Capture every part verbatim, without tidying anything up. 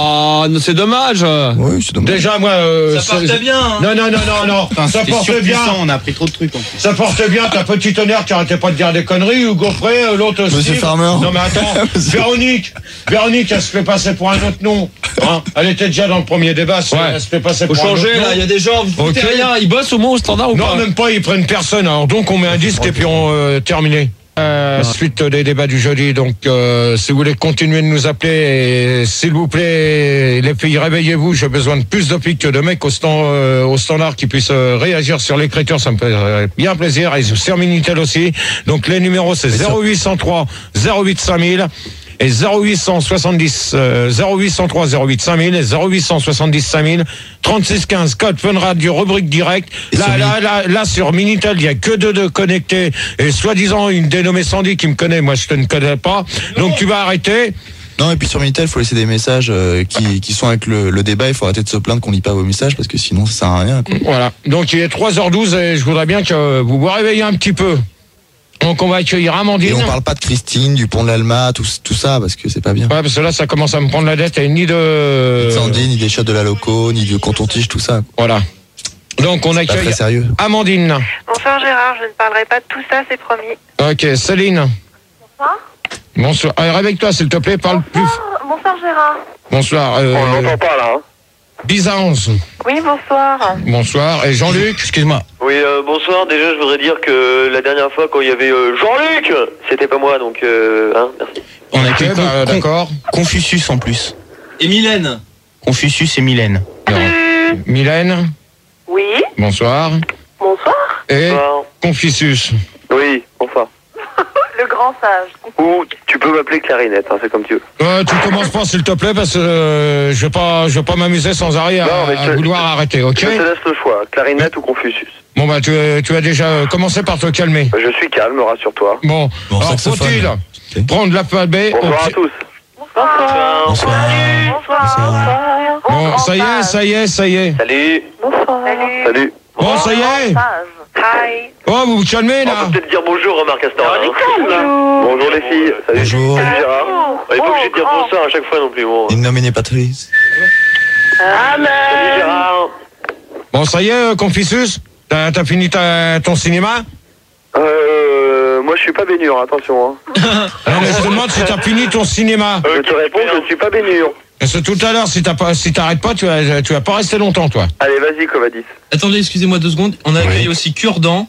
Oh, non, c'est dommage. Oui, c'est dommage. Déjà, moi. Euh, ça porte bien. Hein. Non, non, non, non, non. Putain, ça porte bien. On a pris trop de trucs en plus. Ça porte bien. Ta petite honneur qui arrêtait pas de dire des conneries. Hugo Frey, l'autre aussi. Monsieur Farmer. Non, mais attends. Véronique. Véronique, elle se fait passer pour un autre nom. Hein, elle était déjà dans le premier débat. Ouais. Elle se fait passer Faut pour changer, un autre nom. là. Il y a des gens, vous foutez Okay. rien. Ils bossent au moins au standard ou non, pas? Non, même pas. Ils prennent personne. Alors, donc, on met un disque et puis on euh, terminé. Euh, suite des débats du jeudi, donc euh, si vous voulez continuer de nous appeler, et, s'il vous plaît, les filles, réveillez-vous. J'ai besoin de plus de filles que de mecs au, stand, euh, au standard qui puissent euh, réagir sur l'écriture. Ça me fait bien plaisir. Et sur Minitel aussi. Donc les numéros c'est zéro huit cent trois zéro huit cinq mille et zéro huit cent soixante-dix euh, zéro huit cent trois zéro huit cinq mille et zéro huit cent soixante-dix cinq mille trente-six quinze code Fun Radio rubrique direct. Là là, là là sur Minitel il y a que deux de connectés et soi-disant une dénommée Sandy qui me connaît, moi je te ne connais pas. Donc tu vas arrêter. Non, et puis sur Minitel, il faut laisser des messages euh, qui, qui sont avec le, le débat. Il faut arrêter de se plaindre qu'on lit pas vos messages parce que sinon ça sert à rien, quoi. Voilà. Donc il est trois heures douze et je voudrais bien que vous vous réveillez un petit peu. Donc on va accueillir Amandine. Et on parle pas de Christine, du pont de l'Alma, tout, tout ça, parce que c'est pas bien. Ouais, parce que là ça commence à me prendre la tête et ni de... Ni de Sandy, ni des shots de la loco, ni de coton-tige, tout ça. Voilà. Donc on c'est pas accueille très sérieux. Amandine. Bonsoir Gérard, je ne parlerai pas de tout ça, c'est promis. Ok, Céline. Bonsoir. Bonsoir. Allez, réveille-toi s'il te plaît, parle bonsoir. plus. Bonsoir Gérard. Bonsoir. Euh... On n'entend pas là. Hein. Byzance. Oui, bonsoir. Bonsoir. Et Jean-Luc, excuse-moi. Oui, euh, bonsoir. Déjà, je voudrais dire que la dernière fois, quand il y avait euh, Jean-Luc, c'était pas moi, donc euh, hein, merci. On a okay, que bah, con, d'accord. Confucius en plus. Et Mylène. Confucius et Mylène. Salut. Mylène. Oui. Bonsoir. Bonsoir. Et Bonsoir. Confucius. Oui, bonsoir. Le grand sage. Ou tu peux m'appeler Clarinette, hein, c'est comme tu veux. Euh, tu commences pas s'il te plaît parce que euh, je vais pas, je vais pas m'amuser sans arrêt à, non, à je, vouloir je, arrêter, ok? Je te laisse le choix, Clarinette ou Confucius. Bon bah tu, tu as déjà commencé par te calmer. Je suis calme, rassure-toi. Bon, bon alors faut-il okay. prendre l'alphabet. Bonsoir à tous. Bonsoir. Bonsoir. Bonsoir. Bonsoir. Bon, ça y est, ça y est, ça y est. Salut. Bonsoir. Salut. Salut. Bon, ça y est. Hi. Oh, vous vous calmez là. On peut peut-être dire bonjour, remarque Astor. Hein. Bonjour. Bonjour les filles. Salut. Bonjour. Salut Gérard. Il faut que je dise bonsoir à chaque fois non plus. Bon. In nomine Patris. Amen. Salut Gérard. Bon, ça y est, Confucius. T'as, t'as fini ta, ton cinéma? Euh, moi je suis pas baignure, attention. Hein. Non, mais je te demande si t'as fini ton cinéma. Euh, je te réponds, je ne suis pas baignure. Parce que tout à l'heure, si, t'as pas, si t'arrêtes pas, tu vas, tu vas pas rester longtemps, toi. Allez, vas-y, Covadis. Attendez, excusez-moi deux secondes. On a accueilli oui. aussi Cure-Dent.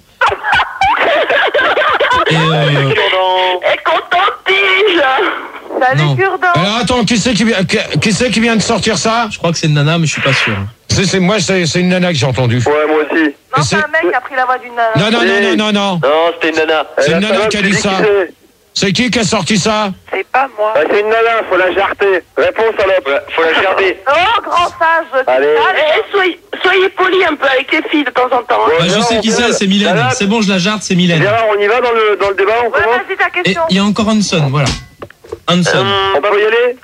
Et euh... Et Coton-Tige. Salut Cure-Dent. Alors attends, qui c'est qui, qui, qui, c'est qui vient de sortir ça? Je crois que c'est une nana, mais je suis pas sûr. C'est, c'est, moi, c'est, c'est une nana que j'ai entendue. Ouais, moi aussi. Non, c'est un mec qui a pris la voix d'une nana. Non, non, non, non, non, non. Non, c'était une nana. C'est une nana qui a dit ça. C'est qui qui a sorti ça? C'est pas moi. Bah, c'est une nana, faut la jarter. Réponse salope. Ouais, faut la gerber. Oh, grand sage. Allez. Allez, soyez, soyez polis un peu avec les filles de temps en temps. Bah, je sais qui c'est, c'est Mylène. Voilà. C'est bon, je la jarte, c'est Mylène. Gérard, on y va dans le, dans le débat, on ouais, commence. vas-y, ta question. Et il y a encore Hanson, voilà. Hanson. Euh, on peut y aller?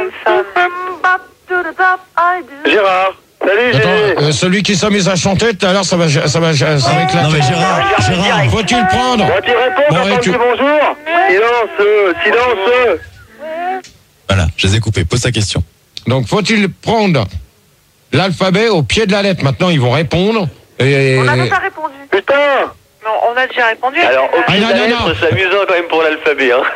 Gérard. Salut, Attends, Gérard. euh, celui qui s'est mis à chanter tout à l'heure, ça va, ça va, ça va éclater. Non mais Gérard, Gérard. Faut-il le prendre? Bon, tu réponds bon, quand on tu... dit bonjour. Silence, silence. Voilà, je les ai coupés. Pose ta question. Donc, faut-il prendre l'alphabet au pied de la lettre? Maintenant, ils vont répondre. Et... On a déjà répondu. Putain. Non, on a déjà répondu. Alors, au pied ah, de la non, lettre, non. c'est amusant quand même pour l'alphabet. Hein.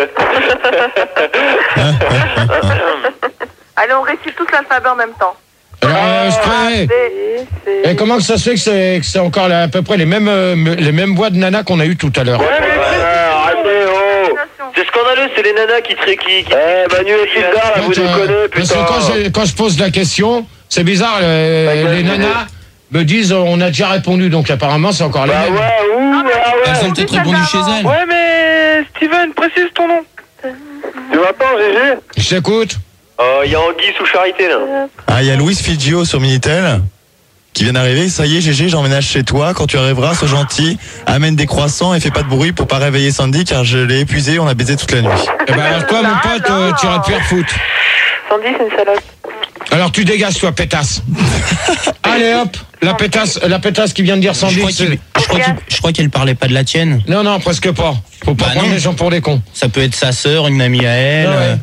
Allez, on récite tous l'alphabet en même temps. Alors, euh, je prends... Et comment que ça se fait que c'est, que c'est encore là, à peu près les mêmes, euh, les mêmes voix de nana qu'on a eues tout à l'heure? Ouais, mais euh, arrêtez, oh. C'est scandaleux, c'est les nanas qui... qui, qui eh, Manu et Sylvain, là, vous déconnez, putain. Parce que quand je, quand je pose la question, c'est bizarre, les, les nanas me disent on a déjà répondu, donc apparemment c'est encore les bah mêmes. Ouais, ouh, non, mais, ah ouais. Elles ont peut-être répondu chez elles. Ouais, mais Steven, précise ton nom. Tu m'attends, Gégé? Je t'écoute. Euh, il y a Anguille sous Charité, là. Ah, il y a Louis Figio sur Minitel qui vient d'arriver. Ça y est, Gégé, j'emménage chez toi. Quand tu arriveras, sois gentil, amène des croissants et fais pas de bruit pour pas réveiller Sandy car je l'ai épuisé, on a baisé toute la nuit. Eh ben alors toi, mon pote, euh, tu iras te faire foutre. Sandy, c'est une salope. Alors tu dégages, toi, pétasse. Allez hop, la pétasse, la pétasse qui vient de dire Sandy. Je crois, qu'il, je, crois qu'il, je crois qu'elle parlait pas de la tienne. Non, non, presque pas. Faut pas bah prendre non. les gens pour des cons. Ça peut être sa sœur, une amie à elle. Ah ouais.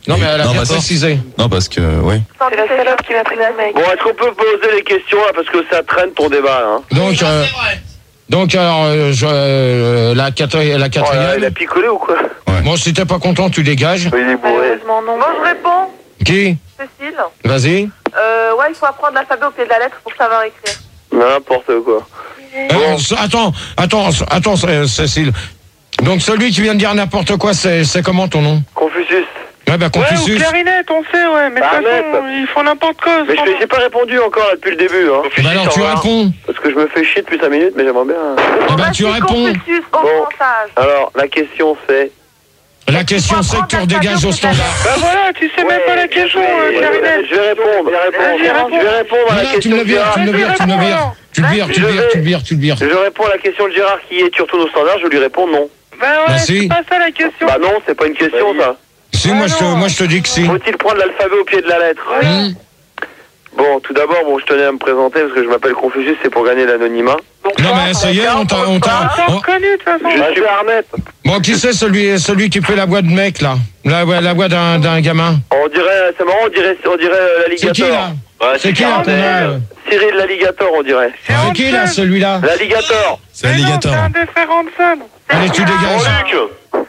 Non, mais elle a Non, bien bah, ça- précisé. Non, parce que, oui. C'est la salope qui m'a pris la mec. Bon, est-ce qu'on peut poser les questions là, parce que ça traîne ton débat, hein. Donc, euh, donc alors, euh, je, euh, la, quatri- la Oh, quatrième. il a picolé ou quoi? Bon, si t'es pas content, tu dégages. Il est bourré. Malheureusement, non. Bon, je réponds. Qui? Cécile. Vas-y. Euh, ouais, il faut apprendre l'alphabet au pied de la lettre pour savoir écrire. N'importe quoi. Euh, c- attends, attends, c- attends, C- Cécile. Donc, celui qui vient de dire n'importe quoi, c'est c'est comment ton nom? Confucius. Ouais, bah, Confucius. clarinette, on sait, ouais, mais de Bah, toute façon, mais- ils font n'importe quoi. Mais je sans- j'ai pas répondu encore là depuis le début, hein. Bah, alors, tu réponds. Parce que je me fais chier depuis cinq minutes, mais j'aimerais bien. Eh ben, tu réponds. Confucius, au Bon. montage. Alors, la question c'est. La question, c'est que tu redégages au standard. Bah voilà, tu sais même pas la question, euh, clarinette. Je vais répondre. Je vais répondre. Vas-y, réponds. Je vais répondre à la Voilà, tu question me le de vires, Gérard. tu me le vires, tu me le vires. Tu le vires, tu le vires, tu le vires, tu le vires. Je réponds à la question de Gérard qui est sur tous nos standards. Je lui réponds non. Bah Bah, ouais, si. c'est pas ça la question. Bah non, c'est pas une question ça. Si, moi, je te, moi, je te dis que si. Faut-il prendre l'alphabet au pied de la lettre? Hum. Bon, tout d'abord, bon, je tenais à me présenter parce que je m'appelle Confucius, c'est pour gagner l'anonymat. Non, mais ça y est, on t'a, on t'a, T'as on- reconnu, de toute façon. Je suis Arnett. Bon, qui c'est celui, celui qui fait la voix de mec, là? La, voix- la voix d'un, d'un gamin? On dirait, c'est marrant, on dirait, on dirait euh, C'est qui, l'alligator. là? C'est qui, là, ton nom? Cyril l'alligator, on dirait. C'est qui, là, celui-là? L'alligator. C'est Mais non, alligator. c'est un des frères Hanson. Allez, tu dégages. Jean-Luc.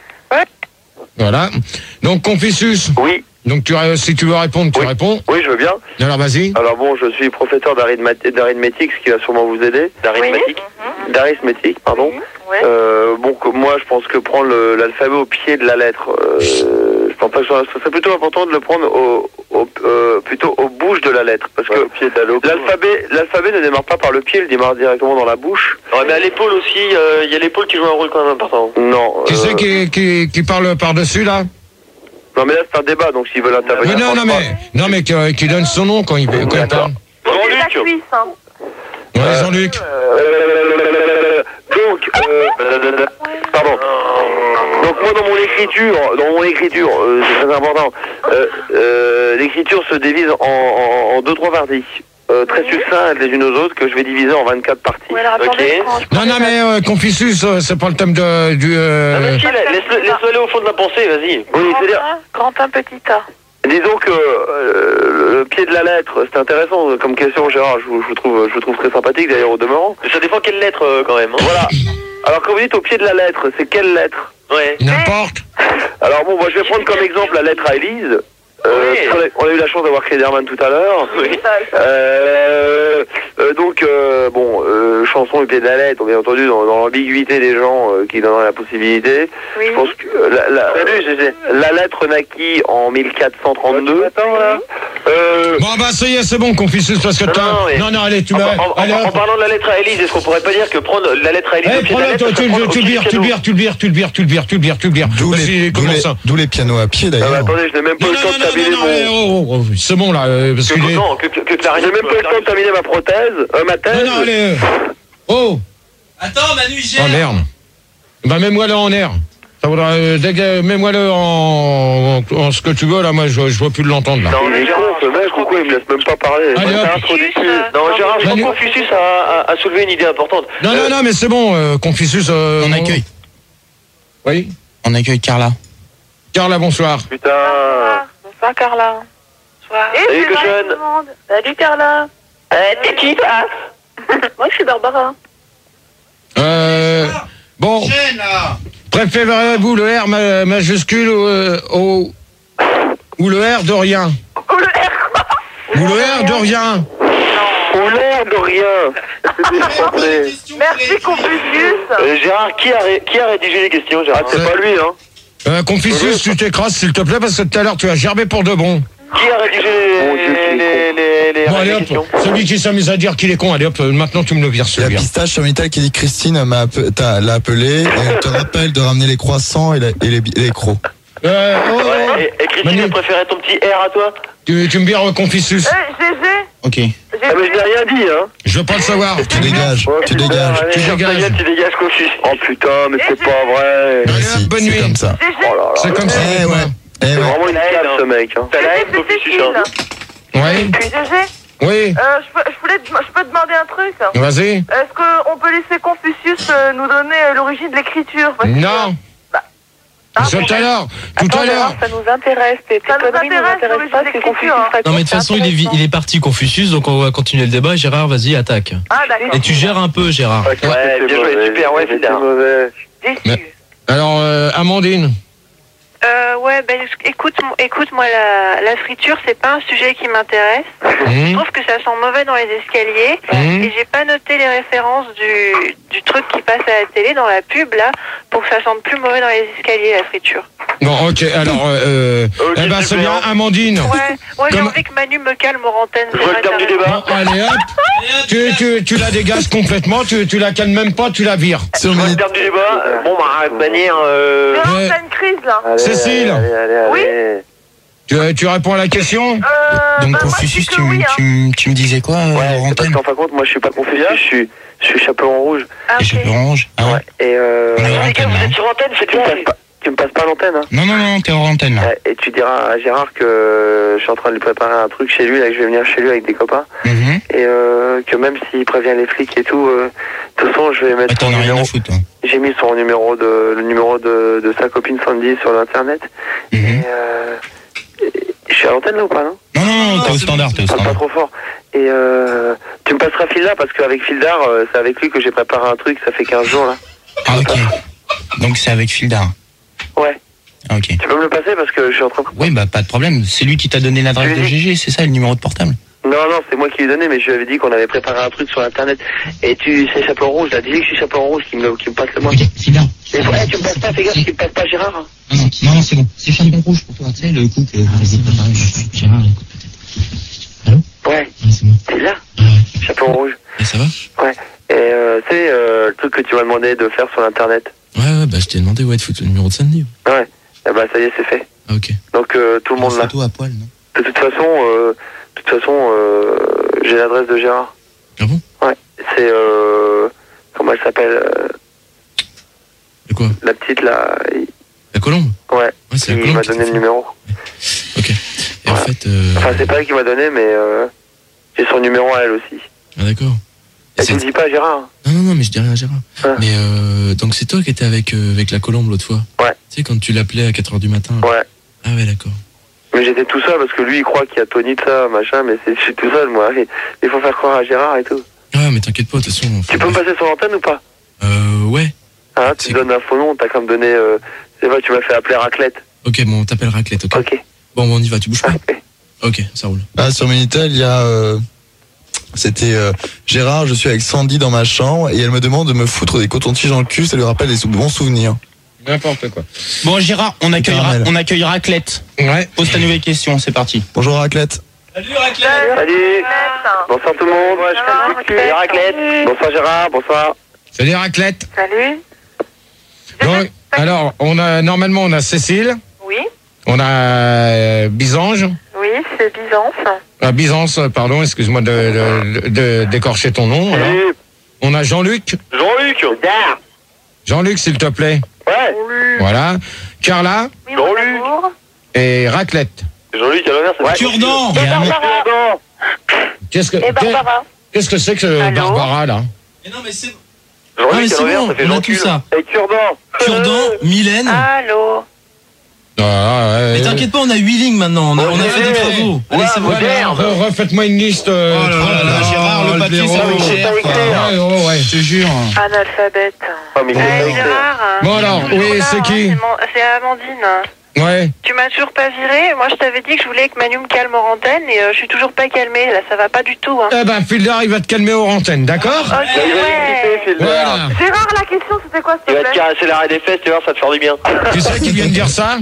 Voilà. Donc, Confucius. Oui, Donc, tu, ré- si tu veux répondre, tu Oui. réponds. oui, je veux bien. Alors, vas-y. Alors bon, je suis professeur d'arithmat- d'arithmétique, ce qui va sûrement vous aider. D'arithmétique D'arithmétique, pardon. Ouais. Euh, bon, que- moi, je pense que prendre le- l'alphabet au pied de la lettre, euh, je pense pas que ce soit- ce serait plutôt important de le prendre au, au- euh, plutôt aux bouches de la lettre, parce que l'alphabet, l'alphabet ne démarre pas par le pied, il démarre directement dans la bouche. Ouais, mais à l'épaule aussi, il y a l'épaule qui joue un rôle quand même important. Non. Qui euh, c'est qui, qui, qui parle par-dessus, là? Non, mais là, c'est un débat, donc s'ils veulent intervenir. Mais non, non, franchement- mais, non, mais qui, qui donne son nom quand il, quand il parle. C'est la Jean-Luc. cuisse, hein. Ouais, Jean-Luc. Euh, donc, euh, pardon. Donc moi dans mon écriture, dans mon écriture, euh, c'est très important. Euh, euh, l'écriture se divise en, en, en deux trois parties, euh, très succinctes les unes aux autres, que je vais diviser en vingt-quatre parties. Ouais, alors attendez, je prends- Non, non, mais euh, Confucius, euh, c'est pas le thème de, du... euh, Non, mais si, laisse-le laisse-le aller au fond de la pensée, vas-y. Oui, c'est-à-dire, Grand un, petit A. disons que euh, le pied de la lettre, c'est intéressant comme question, Gérard. Je vous, je vous trouve, je vous trouve très sympathique d'ailleurs au demeurant. Ça dépend quelle lettre euh, quand même. hein. Voilà. Alors quand vous dites au pied de la lettre, c'est quelle lettre? Ouais. N'importe. Alors bon, moi je vais prendre comme exemple la lettre à Élise. Euh, Oui. on, a, on a eu la chance d'avoir Cléderman tout à l'heure. Oui. Euh, euh, donc euh, bon, euh, chanson au pied de la lettre, bien entendu, dans, dans l'ambiguïté des gens euh, qui donneraient la possibilité. Oui. Je pense que euh, la, la, la lettre naquit en mille quatre cent trente-deux. Euh, Bon, bah, ça y est, c'est bon, Confucius, parce que Non, t'as... non, mais- Non, non, allez, tu En, m'as... en- en- Allez, en hop. parlant de la lettre à Élise, est-ce qu'on pourrait pas dire que prendre la lettre à Élise Eh, au pied de la prends-le, lettre, toi, ça tu prend le au tu le pied vires, du tu le piano. vires, tu le vires, tu le vires, tu le vires, tu le vires, tu le vires, tu le vires. D'où Vas-y, les, d'où comment les- ça? d'où les pianos à pied ah bah, d'ailleurs. attendez, je n'ai même pas Non, eu le temps non, de non, terminer non, non, eh, mon... oh, oh, oh, c'est bon, là, euh, parce Que, qu'il est... non, que, que, que J'ai clarinette, même pas eu le temps de terminer ma prothèse, euh, ma thèse. Non, non, allez... euh, Oh. Attends, Manu, il Oh, gère. merde. Bah, mets-moi-le en air. Ça voudra... Euh, déga- mets-moi-le en... en... en ce que tu veux, là, moi, je, je veux plus l'entendre, là. Non, mais con, ce mec, pourquoi il me laisse même pas parler? Allez, Moi, hop. c'est un trou du cul. Non, Gérard, je crois Manu- que Confucius a, a, a soulevé une idée importante. Non, non, non, mais c'est bon, euh, Confucius... euh, On accueille. Oui. On accueille Carla. Carla, bonsoir. Putain. Bonsoir, Carla. Bonsoir. Et Salut, c'est vrai, cochonne. tout le monde. Salut, Carla. Euh, t'es qui, toi? Moi, je suis Barbara. Euh... Bon, Gêne, là. préférez-vous le R ma- majuscule ou, euh, au... ou le R de rien? Oh, le R, quoi? Ou le R de rien? Ou l'air de rien. C'était français. Merci, Confucius. Euh, Gérard, qui a, ré- qui a rédigé les questions, Gérard? Ah, c'est pas lui, hein. Euh, Confucius, tu t'écrases s'il te plaît, parce que tout à l'heure tu as gerbé pour de bon. Qui a rédigé les, les, les, les, les, Bon, les allez hop, questions? celui qui s'amuse à dire qu'il est con, allez hop, euh, maintenant tu me le vires Il y a celui-là. Pistache sur Minitel qui dit Christine m'a appe- t'a- l'a appelé et elle te rappelle de ramener les croissants et, la- et les, et les crocs. Euh, oh, oh, Ouais, et, et Christine, Manu. elle préférait ton petit R à toi? tu, tu me vires euh, Confucius. Eh, Gégé. Ok. Ah, mais je n'ai rien dit, hein. Je veux pas le savoir. Tu dégages, Ouais, tu putain, dégages. allez, Tu ferme ta dégages. gueule, Tu dégages, Confucius. Oh putain, mais c'est Et pas vrai. Allez, Si, bonne c'est nuit. comme ça. Gégé. Oh là là. C'est comme ça. Eh avec ouais. moi. Eh C'est ouais. vraiment une Ça aide, classe, hein. ce mec, hein. T'as la haine, C'est Confucius, Cécile. hein. Ouais. Gégé. Oui. Euh, je, peux, je, voulais, je peux te demander un truc? Vas-y. Est-ce qu'on peut laisser Confucius euh, nous donner euh, l'origine de l'écriture? Parce que- Non. Ah, Tout à l'heure, tout Attends, à l'heure. Gérard, ça nous intéresse. Tes Ça nous conneries nous intéresse, intéressent mais pas, c'est c'est Confucius. l'écriture, hein. Non, mais de toute façon, il est, vi- il est parti, Confucius, donc on va continuer le débat. Gérard, vas-y, attaque. Ah, d'accord. Et tu gères un peu, Gérard. Ouais, bien joué, super, ouais, c'est Fildar. mauvais. Déçu. Alors, euh, Amandine. Euh, ouais, ben écoute, écoute, moi la, la friture, c'est pas un sujet qui m'intéresse. Je Mmh. trouve que ça sent mauvais dans les escaliers. Mmh. Et j'ai pas noté les références du, du truc qui passe à la télé dans la pub là, pour que ça sente plus mauvais dans les escaliers, la friture. Bon, ok, alors, euh, Ok, eh ben, c'est super. bien, Amandine. Ouais, ouais, j'ai Comme- envie que Manu me calme aux antennes. Je vois le terme du Bon, débat. allez, hop. Tu, tu, tu la dégages complètement, tu, tu la calmes même pas, tu la vires. Sur Je vois le Minitel. terme du débat. Bon, bah, de manière. Euh... Mais Ouais. on fait une crise là. Allez, Cécile. allez, allez, allez, Oui. allez. Tu, tu réponds à la question? Euh, Donc bah, moi, Confucius, je dis tu, que me- oui, hein. tu, me- tu me disais quoi, euh, Ouais, hors c'est parce antenne? qu'en fin de compte, moi je suis pas Confucius, je suis, je suis chaperon rouge. Ah, Et ok. chapeau orange. Ah ouais. Ouais. Et euh. On est hors Les gars, antenne, vous là, êtes sur antenne, c'est tu me passes pas, tu me passes pas l'antenne, hein. Non, non, non, t'es hors antenne là. Ouais, et tu diras à Gérard que je suis en train de lui préparer un truc chez lui, là, que je vais venir chez lui avec des copains. Mhm. Et euh, que même s'il prévient les flics et tout, euh, de toute façon, je vais Ah, mettre son t'en as rien numéro. à foutre, toi. J'ai mis son numéro de, le numéro de, de sa copine Sandy sur l'internet. Mhm. Et euh, je suis à l'antenne là ou pas, non? Non, non, non, t'es au c'est standard, t'es au Parle pas standard. trop fort. Et euh, tu me passeras Fildar parce qu'avec Fildar, euh, c'est avec lui que j'ai préparé un truc, ça fait quinze jours là. Ah, ok. Donc c'est avec Fildar. Ouais. Ah, ok. Tu peux me le passer parce que je suis en train de... Oui, bah pas de problème. C'est lui qui t'a donné l'adresse de Oui. G G, c'est ça, le numéro de portable? Non, non, c'est moi qui lui ai donné, mais je lui avais dit qu'on avait préparé un truc sur internet. Et tu, c'est chaperon rouge, là, dis-lui que je suis chaperon rouge qui me, qui me passe le moi. Ok, Fildar. Et ouais, tu me passes pas, fais gaffe, tu me passes pas Gérard. Hein. Non, non, non, non, c'est bon. C'est chapeau rouge pour toi, tu sais, le coup que vous avez préparé. Gérard, écoute peut-être. Allô? Ouais, Ouais, c'est moi. t'es là, Ah ouais. chaperon rouge. Et ça va? Ouais. Et euh, tu sais, euh, le truc que tu m'as demandé de faire sur internet. Ouais, ouais, bah je t'ai demandé, ouais, de foutre le numéro de Sandy. Ouais. Eh bah ça y est, c'est fait. Ah, ok. Donc euh, tout le monde Une là. photo à poil, non? De toute façon, euh, de toute façon, euh, j'ai l'adresse de Gérard. Ah bon? Ouais. C'est euh, comment elle s'appelle euh, Et quoi? la petite là. il- La colombe? Ouais. Ouais, c'est la Il colombe m'a qui t'a donné fait. le numéro. Ok. Et en Ouais. fait, euh... Enfin, c'est pas elle qui m'a donné, mais euh, j'ai son numéro à elle aussi. ah, d'accord. Et Et tu c'est- le dis pas à Gérard. Non, non, non, mais je dis rien à Gérard. Ah. Mais euh, donc c'est toi qui étais avec, euh, avec la colombe l'autre fois? Ouais. Tu sais, quand tu l'appelais à quatre heures du matin? Ouais. Ah ouais, d'accord. Mais j'étais tout seul parce que lui il croit qu'il y a Tony de ça, machin, mais c'est, je suis tout seul moi. Il faut faire croire à Gérard et tout. Ah, mais t'inquiète pas, de toute façon... Tu peux me passer son antenne ou pas? Euh, ouais. Hein, C'est- tu donnes un faux nom, t'as qu'à me donner. Euh, c'est vrai, tu m'as fait appeler Raclette. Ok, bon, on t'appelle Raclette, ok? Ok. Bon, bon, on y va, tu bouges pas? Ok. Ok, ça roule. Ah, sur Minitel, il y a. euh, C'était euh, Gérard, je suis avec Sandy dans ma chambre et elle me demande de me foutre des cotons-tiges dans le cul, ça lui rappelle des sou- bons souvenirs. N'importe quoi. Bon, Gérard, on accueillera, Caramel. on accueillera Raclette. Ouais. Pose ta nouvelle question, c'est parti. Bonjour Raclette. Salut Raclette! Salut. Bonsoir tout le monde. Moi, je Bonsoir, fais le cul. Raclette. Bonsoir Gérard, bonsoir. Salut Raclette. Salut. Donc, alors, on a, normalement, on a Cécile, Oui, on a euh, Bisange, oui, c'est Byzance. ah, Byzance, pardon, excuse-moi de, de, de d'écorcher ton nom. alors. Salut. On a Jean-Luc. Jean-Luc. Dar. Jean-Luc, s'il te plaît. Ouais. Voilà. Carla Oui, mon Jean-Luc. amour. et Raclette. Jean-Luc à l'honneur, c'est Ouais. Cure-dent. Et Barbara. Cure-dent. Qu'est-ce que, Et Barbara. qu'est-ce que c'est que ce Allô Barbara, là? Mais non, mais c'est... Ah, mais Jean-Luc c'est à l'envers, bon, ça fait on a Jean-Cul. tout ça. Et Cure-dent. Cure-dent, Mylène. Allô. Ah, ouais, Mais t'inquiète pas, on a huit lignes maintenant, on a, on a fait des travaux. Allez, c'est bon. Ouais, merde. Re- Refaites-moi une liste. euh, Oh là là là, Gérard, le papier, zéro. ça coûte cher, Ouais, quoi. Ouais, ouais, ouais. Je te jure. Analphabète. Oh, mais il est Euh, avec Gérard. Bon, alors, toujours oui, là, c'est hein, qui c'est mon- C'est Amandine. Ouais. Tu m'as toujours pas viré. Moi, je t'avais dit que je voulais que Manu me calme en antenne et euh, je suis toujours pas calmée. Là, ça va pas du tout. Hein. Eh ben, Fildar, il va te calmer aux antennes, d'accord? Ok, Il va ouais. expliquer, Phil. Voilà. Gérard, la question, c'était quoi, Il s'il te va te plaît? caresser l'arrêt des fesses, tu vois, ça va te faire du bien. Tu sais qui vient de dire ça?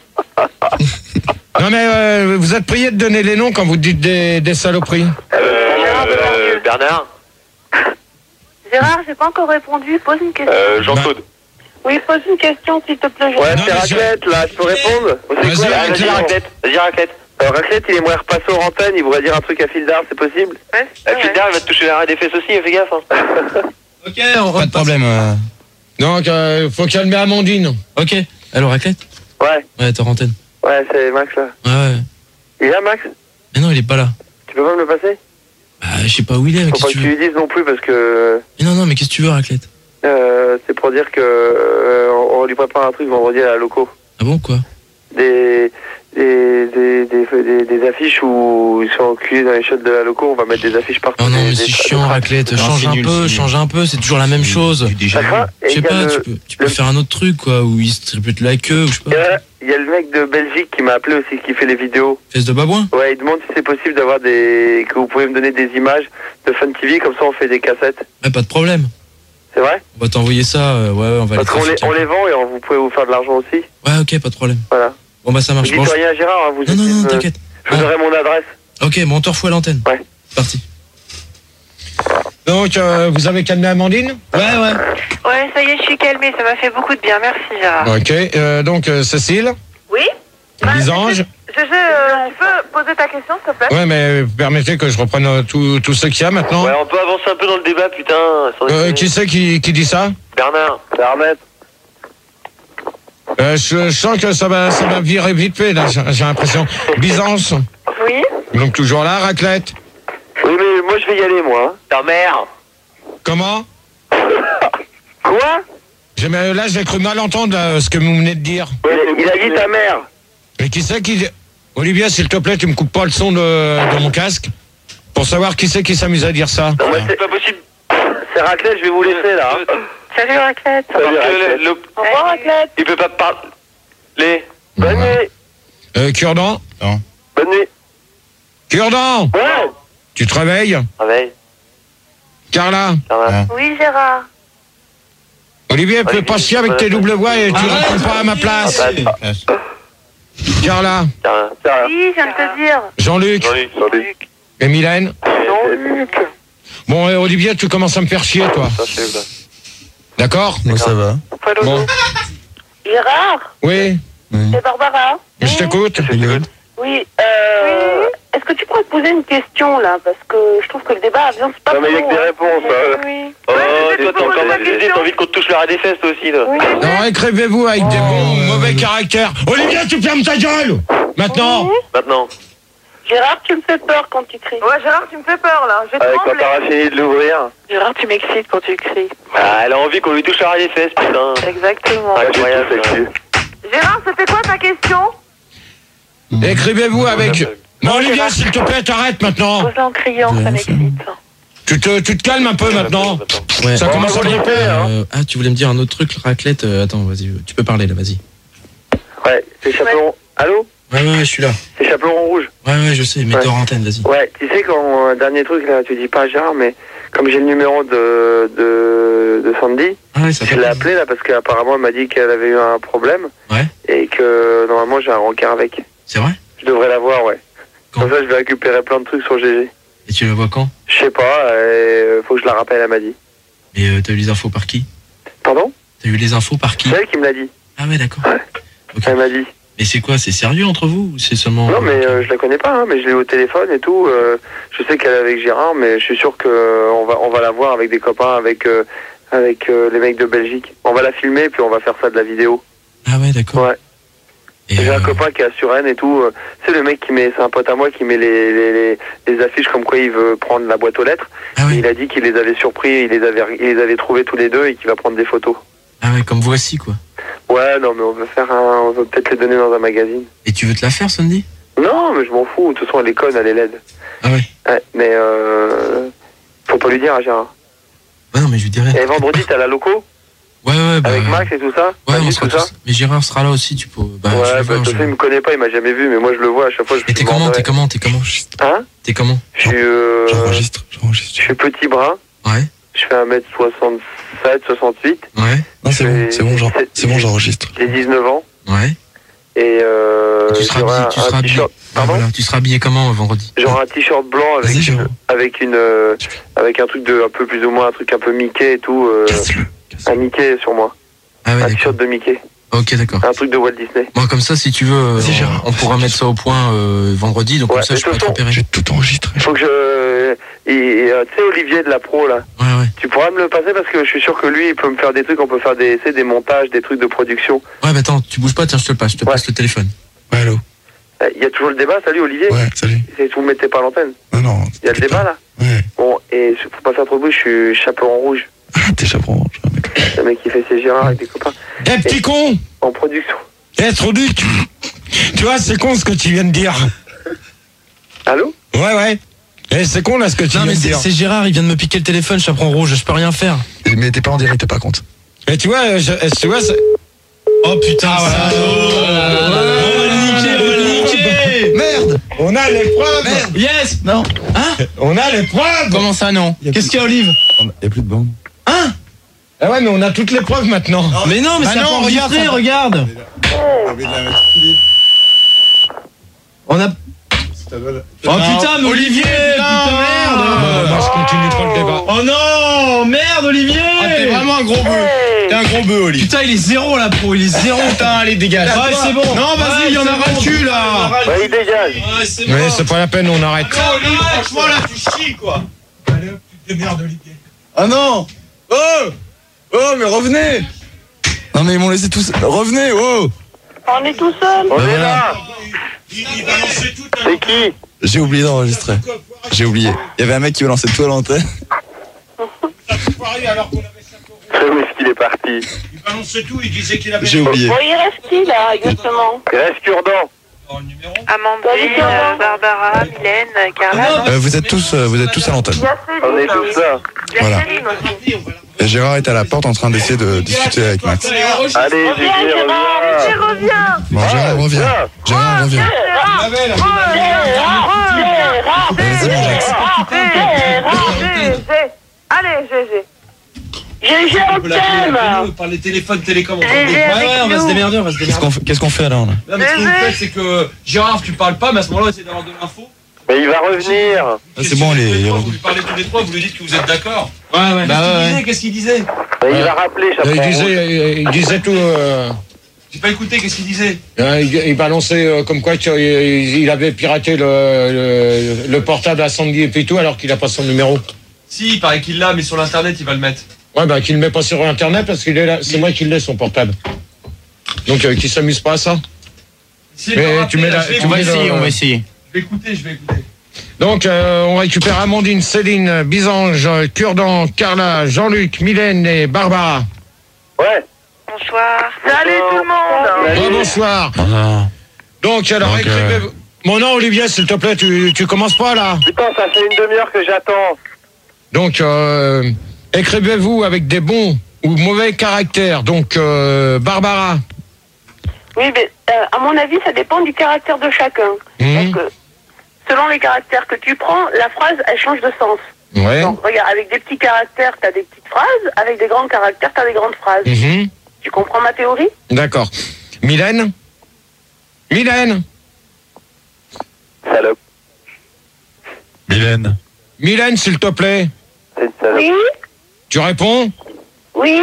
Non, mais euh, vous êtes prié de donner les noms quand vous dites des, des saloperies. Euh, euh, Bernard. Gérard, j'ai pas encore répondu. Pose une question. Euh, Jean-Claude. Oui, pose une question, s'il te plaît. Ouais, Non, c'est mais Raclette, là, je peux répondre? C'est Vas-y, quoi, là? Raclette. Vas-y, Raclette. Vas-y, Raclette. Euh, Raclette, il aimerait repasser aux antennes, il voudrait dire un truc à Fildar, c'est possible? Ouais, Euh, Fildar, il va te toucher l'arrêt des fesses aussi, fais gaffe. Hein. Ok, on Pas de problème. euh. Donc, euh, faut calmer Amandine. Ok. Alors, Raclette? Ouais, Ouais, t'es en antenne. ouais, c'est Max, là. Ouais, ouais. Il est là, Max? Mais non, il est pas là. Tu peux pas me le passer? Bah, je sais pas où il est, mais Faut qu'est-ce pas que que tu tu veux? lui dises non plus, parce que... Mais non, non, mais qu'est-ce que tu veux, Raclette? Euh, c'est pour dire que... Euh, on, on lui prépare un truc vendredi à la loco. Ah bon, quoi? Des, des, des, des, des, des affiches où ils sont enculés dans les shots de la loco, on va mettre des affiches partout. Oh non, des, mais des, c'est des, chiant, Raclette. Change un peu, change un peu, c'est toujours la même chose. Ça va, Je et sais il y a pas, le- tu peux, tu peux faire un autre truc, quoi, où il se tripute la queue, ou je sais Il pas. y a- il y a le mec de Belgique qui m'a appelé aussi, qui fait les vidéos. Fesse de babouin? Ouais, il demande si c'est possible d'avoir des... que vous pouvez me donner des images de Fun T V, comme ça on fait des cassettes. Ouais, pas de problème. C'est vrai? On va t'envoyer ça, euh, ouais, on va Parce qu'on les, trafiquer. on les vend et on, vous pouvez vous faire de l'argent aussi. Ouais, ok, pas de problème. Voilà. Bon, bah ça Vous marche. dites Bon, je- rien à Gérard, hein, vous Non, non, essayez non, de- t'inquiète. Je vous Ah. donnerai mon adresse. Ok, bon, on te refoue à l'antenne. Ouais. C'est parti. Donc, euh, vous avez calmé Amandine? Ouais, ouais. Ouais, ça y est, je suis calmée, ça m'a fait beaucoup de bien, merci Gérard. Ok, euh, donc euh, Cécile, Oui Lisange. Gégé, euh, tu peux poser ta question, s'il te plaît? Ouais, mais permettez que je reprenne euh, tout, tout ce qu'il y a maintenant. Ouais, on peut avancer un peu dans le débat, putain. sans Euh, déconner. qui c'est qui, qui dit ça? Bernard. Bernard. euh, je, je sens que ça va, ça va virer vite fait, là, j'ai j'ai l'impression. Byzance, Oui. donc toujours là, raclette. Oui, mais moi je vais y aller, moi. Ta mère. Comment? Quoi? J'ai- mais Là, j'ai cru mal entendre là, ce que vous venez de dire. Ouais, il a dit ta mère. Mais qui c'est qui... Olivier, s'il te plaît, tu me coupes pas le son de, de mon casque pour savoir qui c'est qui s'amuse à dire ça. Non, mais C'est pas possible. c'est raclette, je vais vous laisser là. hein. Salut Raclette. Parce Salut, que Raclette. le, le- Au revoir Raclette. il peut pas parler. Les. Bonne Ouais. nuit. Euh, Cure-dent Bonne nuit. Cure-dent, Ouais. tu te réveilles? Réveille. Carla, Bernard. Oui Gérard. Olivier, peut pas chier avec tes doubles voix et tu réponds pas à ma place. Arrête. Carla, Tiens, Tiens. Oui, je viens de te dire. Jean-Luc Jean-Luc. Jean-Luc. et Mylène. Jean-Luc. Bon, et Olivier, tu commences à me faire chier, toi. Ça, c'est là. D'accord? Moi, ça va. Bon, Gérard, oui, c'est Barbara. je t'écoute. Oui, euh, est-ce que tu pourrais te poser une question là? Parce que je trouve que le débat avance pas Non, mais il y a que des réponses. hein. Oui. Oh, Ouais, toi, je t'as encore pose la mal baisé, question. t'as envie qu'on te touche le ras des fesses, toi aussi, là. Oui. Non, écrivez-vous avec des bons ouais, mauvais ouais. caractères. Olivier, tu fermes ta gueule! Maintenant! Maintenant. Gérard, tu me fais peur quand tu cries. Ouais, Gérard, tu me fais peur là. Je Avec quand t'auras fini de l'ouvrir. Gérard, tu m'excites quand tu cries. Ah, elle a envie qu'on lui touche le ras des fesses, putain. Exactement. Incroyable. Tout sexy. Gérard, c'était quoi ta question? Écrivez-vous avec... Non, Olivier, s'il te plaît, t'arrêtes maintenant. Pose-la en criant, ça m'excite. Tu te, tu te calmes un peu maintenant. Ouais. Ça commence à gripper, hein. Euh, ah, tu voulais me dire un autre truc, Raclette? euh, Attends, vas-y, tu peux parler là, vas-y. Ouais, c'est chaperon. Allô? Ouais, ouais, ouais, je suis là. C'est chaperon rouge. Ouais, ouais, je sais, mets Ouais. hors antenne, vas-y. Ouais, tu sais quand euh, dernier truc là, tu dis pas à Gérard, mais comme j'ai le numéro de de, de Sandy, Ah ouais, ça je fait. l'ai appelé là parce qu'apparemment elle m'a dit qu'elle avait eu un problème Ouais. et que normalement j'ai un rencard avec. C'est vrai? Je devrais la voir, ouais. Quand? Comme ça, je vais récupérer plein de trucs sur G G. Et tu le vois quand? Je sais pas, euh, faut que je la rappelle, elle m'a dit. Et euh, t'as eu les infos par qui? Pardon? T'as eu les infos par qui? C'est elle qui me l'a dit. Ah ouais, d'accord. Ouais. Ok. Elle m'a dit. Mais c'est quoi? C'est sérieux entre vous ou c'est seulement... Non, mais euh, je la connais pas, hein, mais je l'ai eu au téléphone et tout. euh, je sais qu'elle est avec Gérard, mais je suis sûr que euh, on va on va la voir avec des copains, avec euh, avec euh, les mecs de Belgique. On va la filmer puis on va faire ça de la vidéo. Ah ouais, d'accord. Ouais. Et, J'ai euh, un copain qui est à Suresnes et tout. euh, C'est le mec qui met, c'est un pote à moi qui met les, les, les, les affiches comme quoi il veut prendre la boîte aux lettres. Ah Et ouais, il a dit qu'il les avait surpris, il les avait, il les avait trouvés tous les deux et qu'il va prendre des photos. ah ouais, comme voici quoi. Ouais, non, mais on veut faire un, on veut peut-être les donner dans un magazine. Et tu veux te la faire, Sandy? Non, mais je m'en fous. De toute façon, elle est conne, elle est laide. Ah ouais. Ouais, mais euh, faut pas lui dire à Gérard. Ouais, non, mais je lui dirais. Et vendredi, t'as la loco Ouais, ouais, bah. avec Max et tout ça. Ouais, Manu, on sera tout ça. tous. Mais Gérard sera là aussi, tu peux. Bah, je Ouais, vais bah, voir, de toute je- façon, il me connaît pas, il m'a jamais vu, mais moi je le vois à chaque fois. Je Et t'es je comment? m'en T'es vais. comment? T'es comment? Hein? T'es comment? Je suis, euh, J'enregistre, j'enregistre. je suis petit brun. Ouais. Je fais un mètre soixante-sept, soixante-huit. Ouais. Non, c'est bon, Et- c'est bon, j'en- c'est bon, j'enregistre. J'ai dix-neuf ans. Ouais. Et euh, Et tu seras j'aurai habillé, un, tu seras un habillé. t-shirt. Ah, Pardon? voilà. Tu seras habillé comment euh, vendredi? J'aurai un t-shirt blanc avec, Vas-y, une, Jérôme. avec une, euh, avec un truc de, un peu plus ou moins un truc un peu Mickey et tout. Euh, Casse-le. un Mickey sur moi. Ah ouais, Un d'accord. t-shirt de Mickey. Ok, d'accord. Un truc de Walt Disney. Bon, comme ça, si tu veux, euh, Vas-y, Gérard. on, on pourra mettre ça au point euh, vendredi, donc Ouais, comme ça, mais je pourrai de te toute façon, repérer. J'ai tout enregistré. Faut que je, et, et, euh, tu sais Olivier de la pro là. Ouais, ouais. Tu pourras me le passer parce que je suis sûr que lui il peut me faire des trucs. On peut faire des, tu sais, des montages, des trucs de production. Ouais, bah attends, tu bouges pas, tiens, je te le passe, je te Ouais. passe le téléphone. Ouais, allô. Il y a toujours le débat. Salut Olivier. Ouais, salut. Et vous me mettez pas à l'antenne. Non, non. Il y a le débat là. Ouais. Bon, et faut pas faire trop de bruit. Je suis chaperon rouge. Ah, t'es chaperon. Le mec qui fait ses Gérard avec des copains. Eh, petit con! En production. Eh, Troduc, tu vois, c'est con ce que tu viens de dire. Allô? Ouais, ouais. Eh, c'est con là ce que tu Non, viens mais de dire. c'est Gérard, il vient de me piquer le téléphone, chaperon rouge, je peux rien faire. Mais t'es pas en direct par contre. Et tu vois, je, tu vois, c'est... Oh putain, Ah, voilà. salaud. On va le niquer, on va le niquer. Merde. On a les preuves. Merde. Yes. Non. Hein? On a les preuves. Comment ça, non? Qu'est-ce qu'il y a, Olive? Il y a plus de bande. Hein? Ah ouais, mais on a toutes les preuves maintenant. Mais non, mais Bah c'est non, pas regarde, enregistré, ça- regarde. On a... Oh putain, mais Olivier, putain, merde. Non, moi, je continue pas le débat. Oh non, merde, Olivier. Ah, t'es vraiment un gros bœuf. T'es un gros bœuf, Oli. Putain, il est zéro là, pro, il est zéro. Putain, allez, dégage. Ouais, c'est bon. Non, vas-y, il y en a ras le cul, là. Ouais, il dégage. Ouais, c'est Mais c'est pas la peine, on arrête. Oli, franchement, là, tu chies, quoi. Allez hop, tu te démerdes, Olivier. Ah non. Oh. Oh, mais revenez. Non, mais ils m'ont laissé tous. Revenez, oh. On est tout seul. On Bah est voilà. là. Il balançait tout. C'est qui? J'ai oublié d'enregistrer. J'ai oublié. Il y avait un mec qui me lançait tout à l'antenne. alors qu'on avait cinq euros. Où est-ce qu'il est parti? Il balançait tout, il disait qu'il avait... J'ai oublié. Bon, il reste qui là, exactement? Il reste Cure-dent. Oh, le numéro. Amandine, euh, Barbara, Mylène, euh, Carla. Euh, vous êtes tous, euh, vous êtes tous à l'antenne. Il y a On est Céline. tous là. Il y a Voilà. Céline aussi. Et Gérard est à la porte en train d'essayer de discuter avec Max. Allez, Reviens, Gégé, Gérard, reviens. reviens. Bon, Gérard revient. Gérard revient. Gérard, Gérard, Vas-y, mon Jax. Gérard, Gégé. Allez, Gégé. Gégé, on t'aime. Par les téléphones télécom. Gégé Ouais, avec ouais, on va nous. se démerder, on va se Qu'est-ce démerder. qu'on fait, qu'est-ce qu'on fait alors là? Non, mais ce que vous faites, c'est que Gérard, tu parles pas, mais à ce moment-là, essayez d'avoir de l'info. Mais il va revenir. Ah, c'est bon, il est- il est Vous revenu. lui parlez tous les trois, vous lui dites que vous êtes d'accord. Ouais, ouais. Qu'est-ce qu'il disait? Qu'est-ce qu'il disait? Mais il va rappeler, Il chaperon. disait, il disait tout... euh, J'ai pas écouté, qu'est-ce qu'il disait? euh, il, il balançait euh, comme quoi qu'il il avait piraté le, le, le portable à Sandy et puis tout, alors qu'il a pas son numéro. Si, il paraît qu'il l'a, mais sur l'internet, il va le mettre. Ouais, bah qu'il le met pas sur Internet parce qu'il est là. C'est moi qui l'ai, son portable. Donc, euh, qu'il s'amuse pas à ça. Si, Mais il va tu mets rappeler, la- là, je vais tu mets écouter. le- on va essayer. Je vais écouter, je vais écouter. Donc, euh, on récupère Amandine, Céline, Bisange, Cure-dent, Carla, Jean-Luc, Mylène et Barbara. Ouais. Bonsoir. Salut tout le monde. Oh, bonsoir. Donc, alors, Donc, écrivez... Mon nom, Olivier, s'il te plaît, tu, tu commences pas, là. Putain, ça fait une demi-heure que j'attends. Donc, euh, écrivez-vous avec des bons ou mauvais caractères. Donc, euh, Barbara. Oui, mais euh, à mon avis, ça dépend du caractère de chacun. Mhm. Parce que selon les caractères que tu prends, la phrase, elle change de sens. Ouais. Donc, regarde, avec des petits caractères, t'as des petites phrases. Avec des grands caractères, t'as des grandes phrases. Mhm. Tu comprends ma théorie? D'accord. Mylène Mylène Salope. Mylène. Mylène, s'il te plaît. C'est une salope. Oui, Tu réponds oui.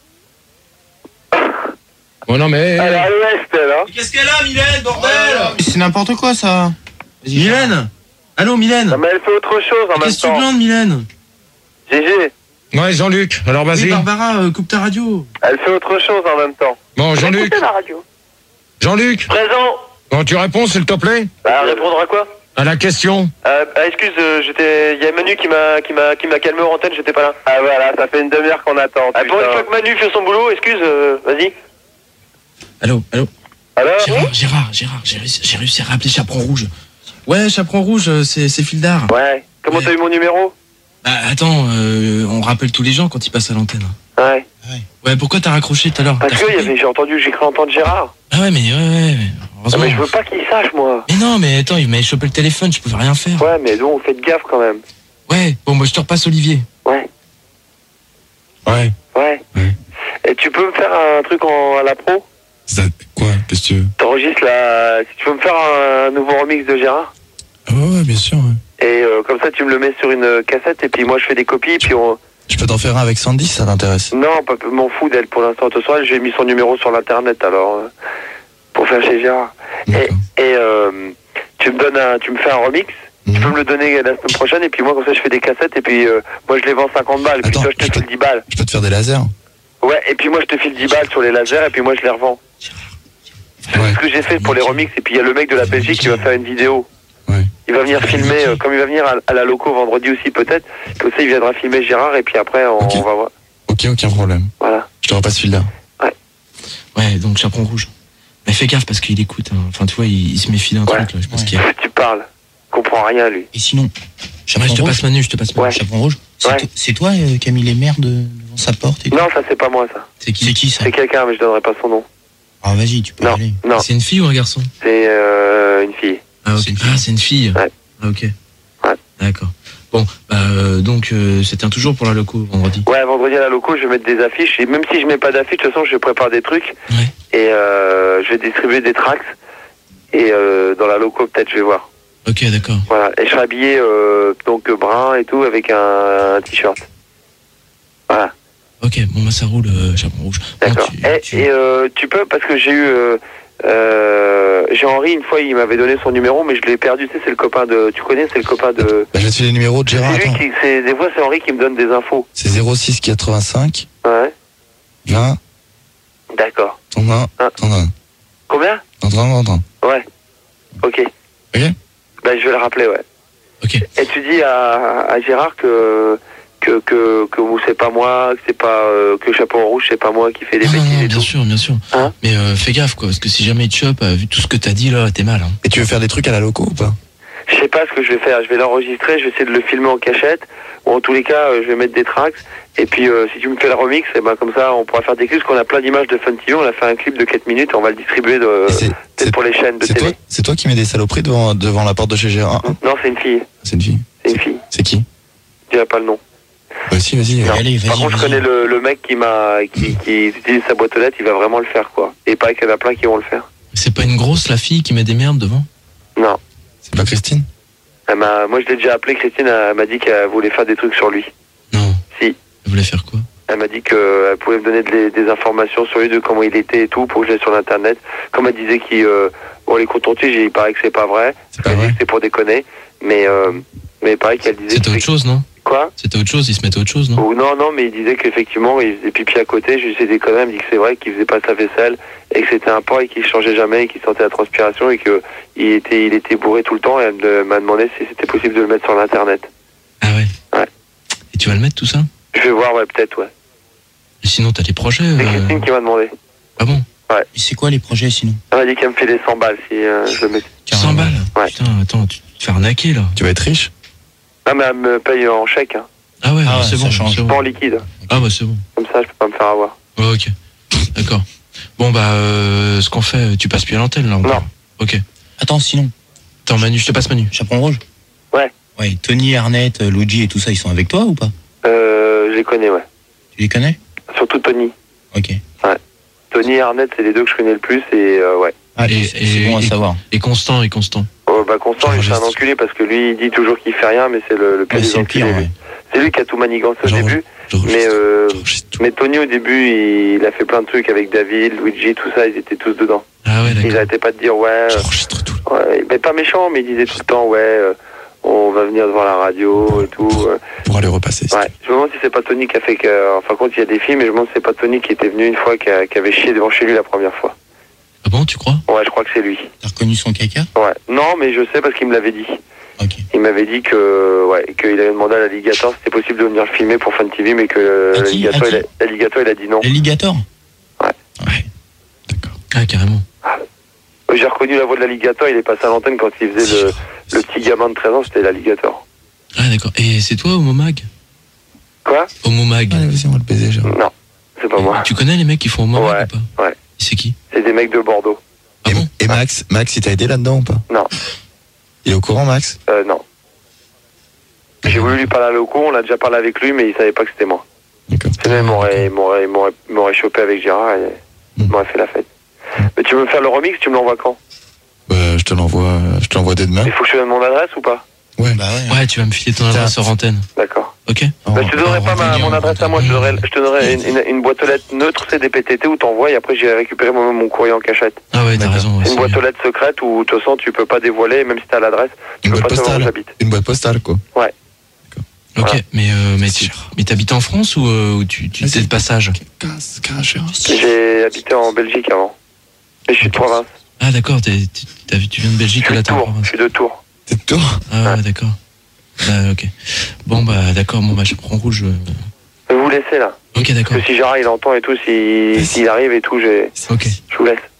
Oh non, mais... Elle est à l'ouest, elle, hein. Qu'est-ce qu'elle a, Mylène, bordel? C'est n'importe quoi ça. Mylène? Allô, Mylène? Non, mais elle fait autre chose en même Qu'est-ce que tu temps. demandes, Mylène? Gégé, Ouais, Jean-Luc, alors Oui, vas-y. Barbara, euh, coupe ta radio. elle fait autre chose en même temps. Bon, Jean-Luc. Écoutez la radio. Jean-Luc, Présent. bon, tu réponds, s'il te plaît, Bah, répondre à quoi? à la question. Euh, ah, excuse, euh, j'étais. Il y a Manu qui m'a qui m'a qui m'a calmé en antenne, j'étais pas là. Ah voilà, ça fait une demi-heure qu'on attend. Ah, pour une fois putain. que Manu fait son boulot, excuse, euh, vas-y. Allô, allô? Alors Gérard, Gérard, Gérard, j'ai réussi, j'ai réussi à rappeler Chaperon Rouge. Ouais, Chaperon Rouge, euh, c'est c'est Fildar. Ouais. Comment Ouais. t'as eu mon numéro? Bah, attends, euh, on rappelle tous les gens quand ils passent à l'antenne. Ouais. Ouais, pourquoi t'as raccroché tout à l'heure? Parce T'as que il y frappé avait, j'ai entendu, j'ai cru entendre Gérard. Ah ouais, mais ouais, ouais, mais Non, heureusement. mais je veux pas qu'il sache, moi. Mais non, mais attends, il m'avait chopé le téléphone, je pouvais rien faire. Ouais, mais donc, faites gaffe quand même. Ouais, bon, moi je te repasse Olivier. Ouais. Ouais. Ouais. Ouais. Et tu peux me faire un truc en, à la pro? Ça, quoi? Qu'est-ce que tu veux? T'enregistres la. Si tu peux me faire un nouveau remix de Gérard? Ah ouais, ouais, bien sûr. Ouais. Et euh, comme ça, tu me le mets sur une cassette et puis moi je fais des copies. Et puis on. Je peux t'en faire un avec Sandy si ça t'intéresse. Non, pas m'en fous d'elle pour l'instant. De toute façon, j'ai mis son numéro sur l'internet alors euh, pour faire chez Gérard. Et, D'accord. et euh, tu me donnes un, tu me fais un remix. Tu peux Mhm. me le donner la semaine prochaine et puis moi comme ça je fais des cassettes et puis euh, moi je les vends cinquante balles. Et puis Attends, toi je je te peux- file dix balles. Je peux te faire des lasers. Ouais, et puis moi je te file dix balles sur les lasers et puis moi je les revends. C'est Ouais. ce que j'ai fait pour les remix. Et puis il y a le mec de la Belgique qui va faire une vidéo. Ouais. Il va venir filmer, euh, comme il va venir à, à la loco vendredi aussi peut-être. Comme ça il viendra filmer Gérard et puis après on, Ok. on va voir. Ok, aucun problème. Voilà. Je te repasse celui-là. Ouais, donc Chaperon Rouge. Mais fais gaffe parce qu'il écoute. Hein. Enfin, tu vois, il, il se méfie d'un Ouais. truc là. Je pense Ouais. qu'il y a. Tu parles. Il comprend rien, lui. Et sinon, Ouais, Chaperon je te rouge, passe Manu, je te passe Manu. Ouais. Chaperon rouge, c'est Ouais. to- c'est toi euh, qui as mis les merdes devant sa porte et tout. Non, ça, c'est pas moi, ça. C'est qui C'est qui ça? C'est quelqu'un, mais je donnerai pas son nom. Ah vas-y, tu peux y Non, aller. non. C'est une fille ou un garçon? C'est euh, une fille. Ah, ok. C'est une fille. Ah, c'est une fille. Ouais. Ah, ok. Ouais. D'accord. Bon, bah, euh, donc, euh, c'était un toujours pour la loco vendredi. Ouais, vendredi à la loco, je vais mettre des affiches. Et même si je mets pas d'affiches, de toute façon, je prépare des trucs. Ouais. Et euh, je vais distribuer des tracts. Et euh, dans la loco, peut-être, je vais voir. Ok, d'accord. Voilà. Et je serai habillé euh, donc brun et tout avec un, un t-shirt. Voilà. Ok, bon, bah, ça roule, euh, Chaperon rouge. Bon, D'accord. tu- Et, tu- et, euh, tu peux, parce que j'ai eu... Euh, euh, j'ai Henri, une fois, il m'avait donné son numéro, mais je l'ai perdu. Tu sais, c'est le copain de... Tu connais, c'est le copain de... Bah, je vais te filer le numéro de Gérard. C'est lui Attends. qui... c'est- Des fois, c'est Henri qui me donne des infos. C'est zéro six quatre-vingt-cinq Ouais. vingt. D'accord. T'en as un. Ah. T'en as un. Combien? T'en as un. T'en as un. Ouais. Ok. Ok. Ben, je vais le rappeler, ouais. Ok. Et tu dis à, à Gérard que... Que, que, que c'est pas moi, que c'est pas euh, que Chaperon Rouge, c'est pas moi qui fais des Non, non, bêtises non, et bien tout. sûr, bien sûr. Hein Mais euh, fais gaffe, quoi, parce que si jamais il te chope, euh, vu tout ce que t'as dit là, t'es mal. Hein. Et tu veux faire des trucs à la loco ou pas? Je sais pas ce que je vais faire. Je vais l'enregistrer, je vais essayer de le filmer en cachette. Ou en tous les cas, euh, je vais mettre des tracks. Et puis, euh, si tu me fais le remix, et ben comme ça, on pourra faire des clips. Parce qu'on a plein d'images de Fun T V. On a fait un clip de quatre minutes. Et on va le distribuer de, Et c'est- peut-être c'est- pour les chaînes de C'est toi, télé. c'est toi qui mets des saloperies devant, devant la porte de chez Gérard. Ah, Non, c'est une fille. c'est une fille. C'est une fille. C'est qui? Je dirais pas le nom. Vas-y, vas-y. Non. Allez, vas-y, Par contre, je vas-y. connais le, le mec qui m'a, qui, qui utilise sa boîte aux lettres. Il va vraiment le faire, quoi. Et pas qu'il y en a plein qui vont le faire. C'est pas une grosse, la fille, qui met des merdes devant? Non. C'est pas Christine? Elle m'a, moi, je l'ai déjà appelé. Christine, elle m'a dit qu'elle voulait faire des trucs sur lui. Non. Si. Elle voulait faire quoi? Elle m'a dit qu'elle pouvait me donner des, des informations sur lui, de comment il était et tout, pour que je l'aie sur l'internet. Comme elle disait qu'il, euh, bon, les contentieux, il paraît que c'est pas vrai. C'est pas Elle dit vrai. que c'était pour déconner. Mais, euh, mais pareil qu'elle disait. C'était que- autre chose, non? Quoi? C'était autre chose, il se mettait autre chose, non? Ou non, non, mais il disait qu'effectivement, il faisait pipi à côté. Je lui ai dit déconner. Elle me dit que c'est vrai qu'il faisait pas sa vaisselle et que c'était un porc et qu'il changeait jamais et qu'il sentait la transpiration et que il était, il était bourré tout le temps. Et elle me- m'a demandé si c'était possible de le mettre sur l'internet. Ah ouais? Ouais. Et tu vas le mettre tout ça? Je vais voir, ouais, peut-être, ouais. Et sinon, t'as des projets? C'est euh, Christine qui m'a demandé. Ah bon? Et c'est quoi les projets sinon? Elle m'a dit qu'elle me filait cent balles si euh, je le mettais. cent balles? Ouais. Putain, attends, tu tu te fais arnaquer là. Tu vas être riche? Ah, mais elle me paye en chèque, hein. Ah ouais, Ah bah, ouais, c'est ça bon, change. c'est Pas en bon. liquide. Ah bah c'est bon. Comme ça, je peux pas me faire avoir. Ouais, ok. D'accord. Bon bah, euh, ce qu'on fait, tu passes plus à l'antenne là? on Non. parle. Ok. Attends, sinon, Attends Manu, je te passe Manu. Chaperon rouge? Ouais. Ouais, Tony, Arnett, euh, Luigi et tout ça, ils sont avec toi ou pas? Euh, je les connais, ouais. Tu les connais? Surtout Tony. Ok. Tony et Arnett, c'est les deux que je connais le plus et euh, ouais. Allez, Et- c'est et- c'est bon à et- savoir. Et Constant, et Constant. Oh, bah Constant, lui, c'est un enculé parce que lui, il dit toujours qu'il fait rien, mais c'est le, le pire Ouais, des c'est le pire, enculés, lui. ouais. C'est lui qui a tout manigancé au J'enregistre. début. J'enregistre. Mais, euh, J'enregistre tout. mais Tony, au début, il, il a fait plein de trucs avec David, Luigi, tout ça, ils étaient tous dedans. Ah ouais, Ils d'accord. arrêtaient pas de dire, ouais, euh, J'enregistre tout. ouais, mais pas méchant, mais ils disaient tout le temps, ouais, euh, on va venir devant la radio et tout. euh. Pour aller repasser. Ouais, je me demande si c'est pas Tony qui a fait que. Enfin, quand il y a des films, mais je me demande si c'est pas Tony qui était venu une fois, qui, a- qui avait chié devant chez lui la première fois. Ah bon, tu crois? Ouais, je crois que c'est lui. T'as reconnu son caca? Ouais. Non, mais je sais parce qu'il me l'avait dit. Ok. Il m'avait dit que, ouais, qu'il avait demandé à l'alligator si c'était possible de venir le filmer pour Fun T V, mais que À qui l'alligator, À qui il, a- l'alligator, il a dit non. L'alligator? Ouais. D'accord. Ah carrément. J'ai reconnu la voix de l'alligator, il est passé à l'antenne quand il faisait le, le petit gamin de treize ans, c'était l'alligator. Ah d'accord. Et c'est toi, Homo Mag? Quoi? Homo Mag. Allez, vas-y, on va le baiser, Gérard. Non, c'est pas moi. Tu connais les mecs qui font Homo Mag Ouais, ou pas? ouais. C'est qui? C'est des mecs de Bordeaux. Ah Et, bon? et Max, Max, il t'a aidé là-dedans ou pas? Non. Il est au courant, Max? Euh, non. J'ai voulu lui parler à Loco, on a déjà parlé avec lui, mais il savait pas que c'était moi. D'accord. Sinon, il m'aurait, il m'aurait, il m'aurait, il m'aurait chopé avec Gérard et il Mm. m'aurait fait la fête. Mais tu veux me faire le remix, tu me l'envoies quand? Bah, je te l'envoie, euh, je te l'envoie dès demain. Il faut que je te donne mon adresse ou pas? Ouais. Bah ouais. Ouais, tu vas me filer ton adresse hors antenne. D'accord. Ok? Bah, je te donnerai on pas va ma, venir, mon on adresse va à moi, je te venir. donnerai, je te donnerai une, une, une boîte aux lettres neutre, c'est des P T T où t'envoies et après j'ai récupéré moi-même mon courrier en cachette. Ah ouais, t'as D'accord. raison. ouais, C'est une c'est boîte bien. aux lettres secrète où de toute façon tu peux pas dévoiler, même si t'as l'adresse, tu Une peux boîte pas savoir où postale. j'habite. Une boîte postale, quoi. Ok, Voilà. mais, euh, mais, tu, mais t'habites en France ou, euh, ou tu, tu Vas-y. t'es de passage? Casse, casse, Gérard. J'ai habité en Belgique avant. Et je suis de province. Ah d'accord, t'es, t'es- t'as vu, tu viens de Je Belgique et suis là de t'es en Tours. province. Je suis de Tours. T'es de tour? Ah ouais, d'accord. Ah, ok. Bon bah d'accord, bon bah je prends rouge. euh. Je vais vous laisser là. Ok, d'accord. Parce que si Gérard il entend et tout, si- Vas-y. s'il arrive et tout, j'ai- Ok. je vous laisse.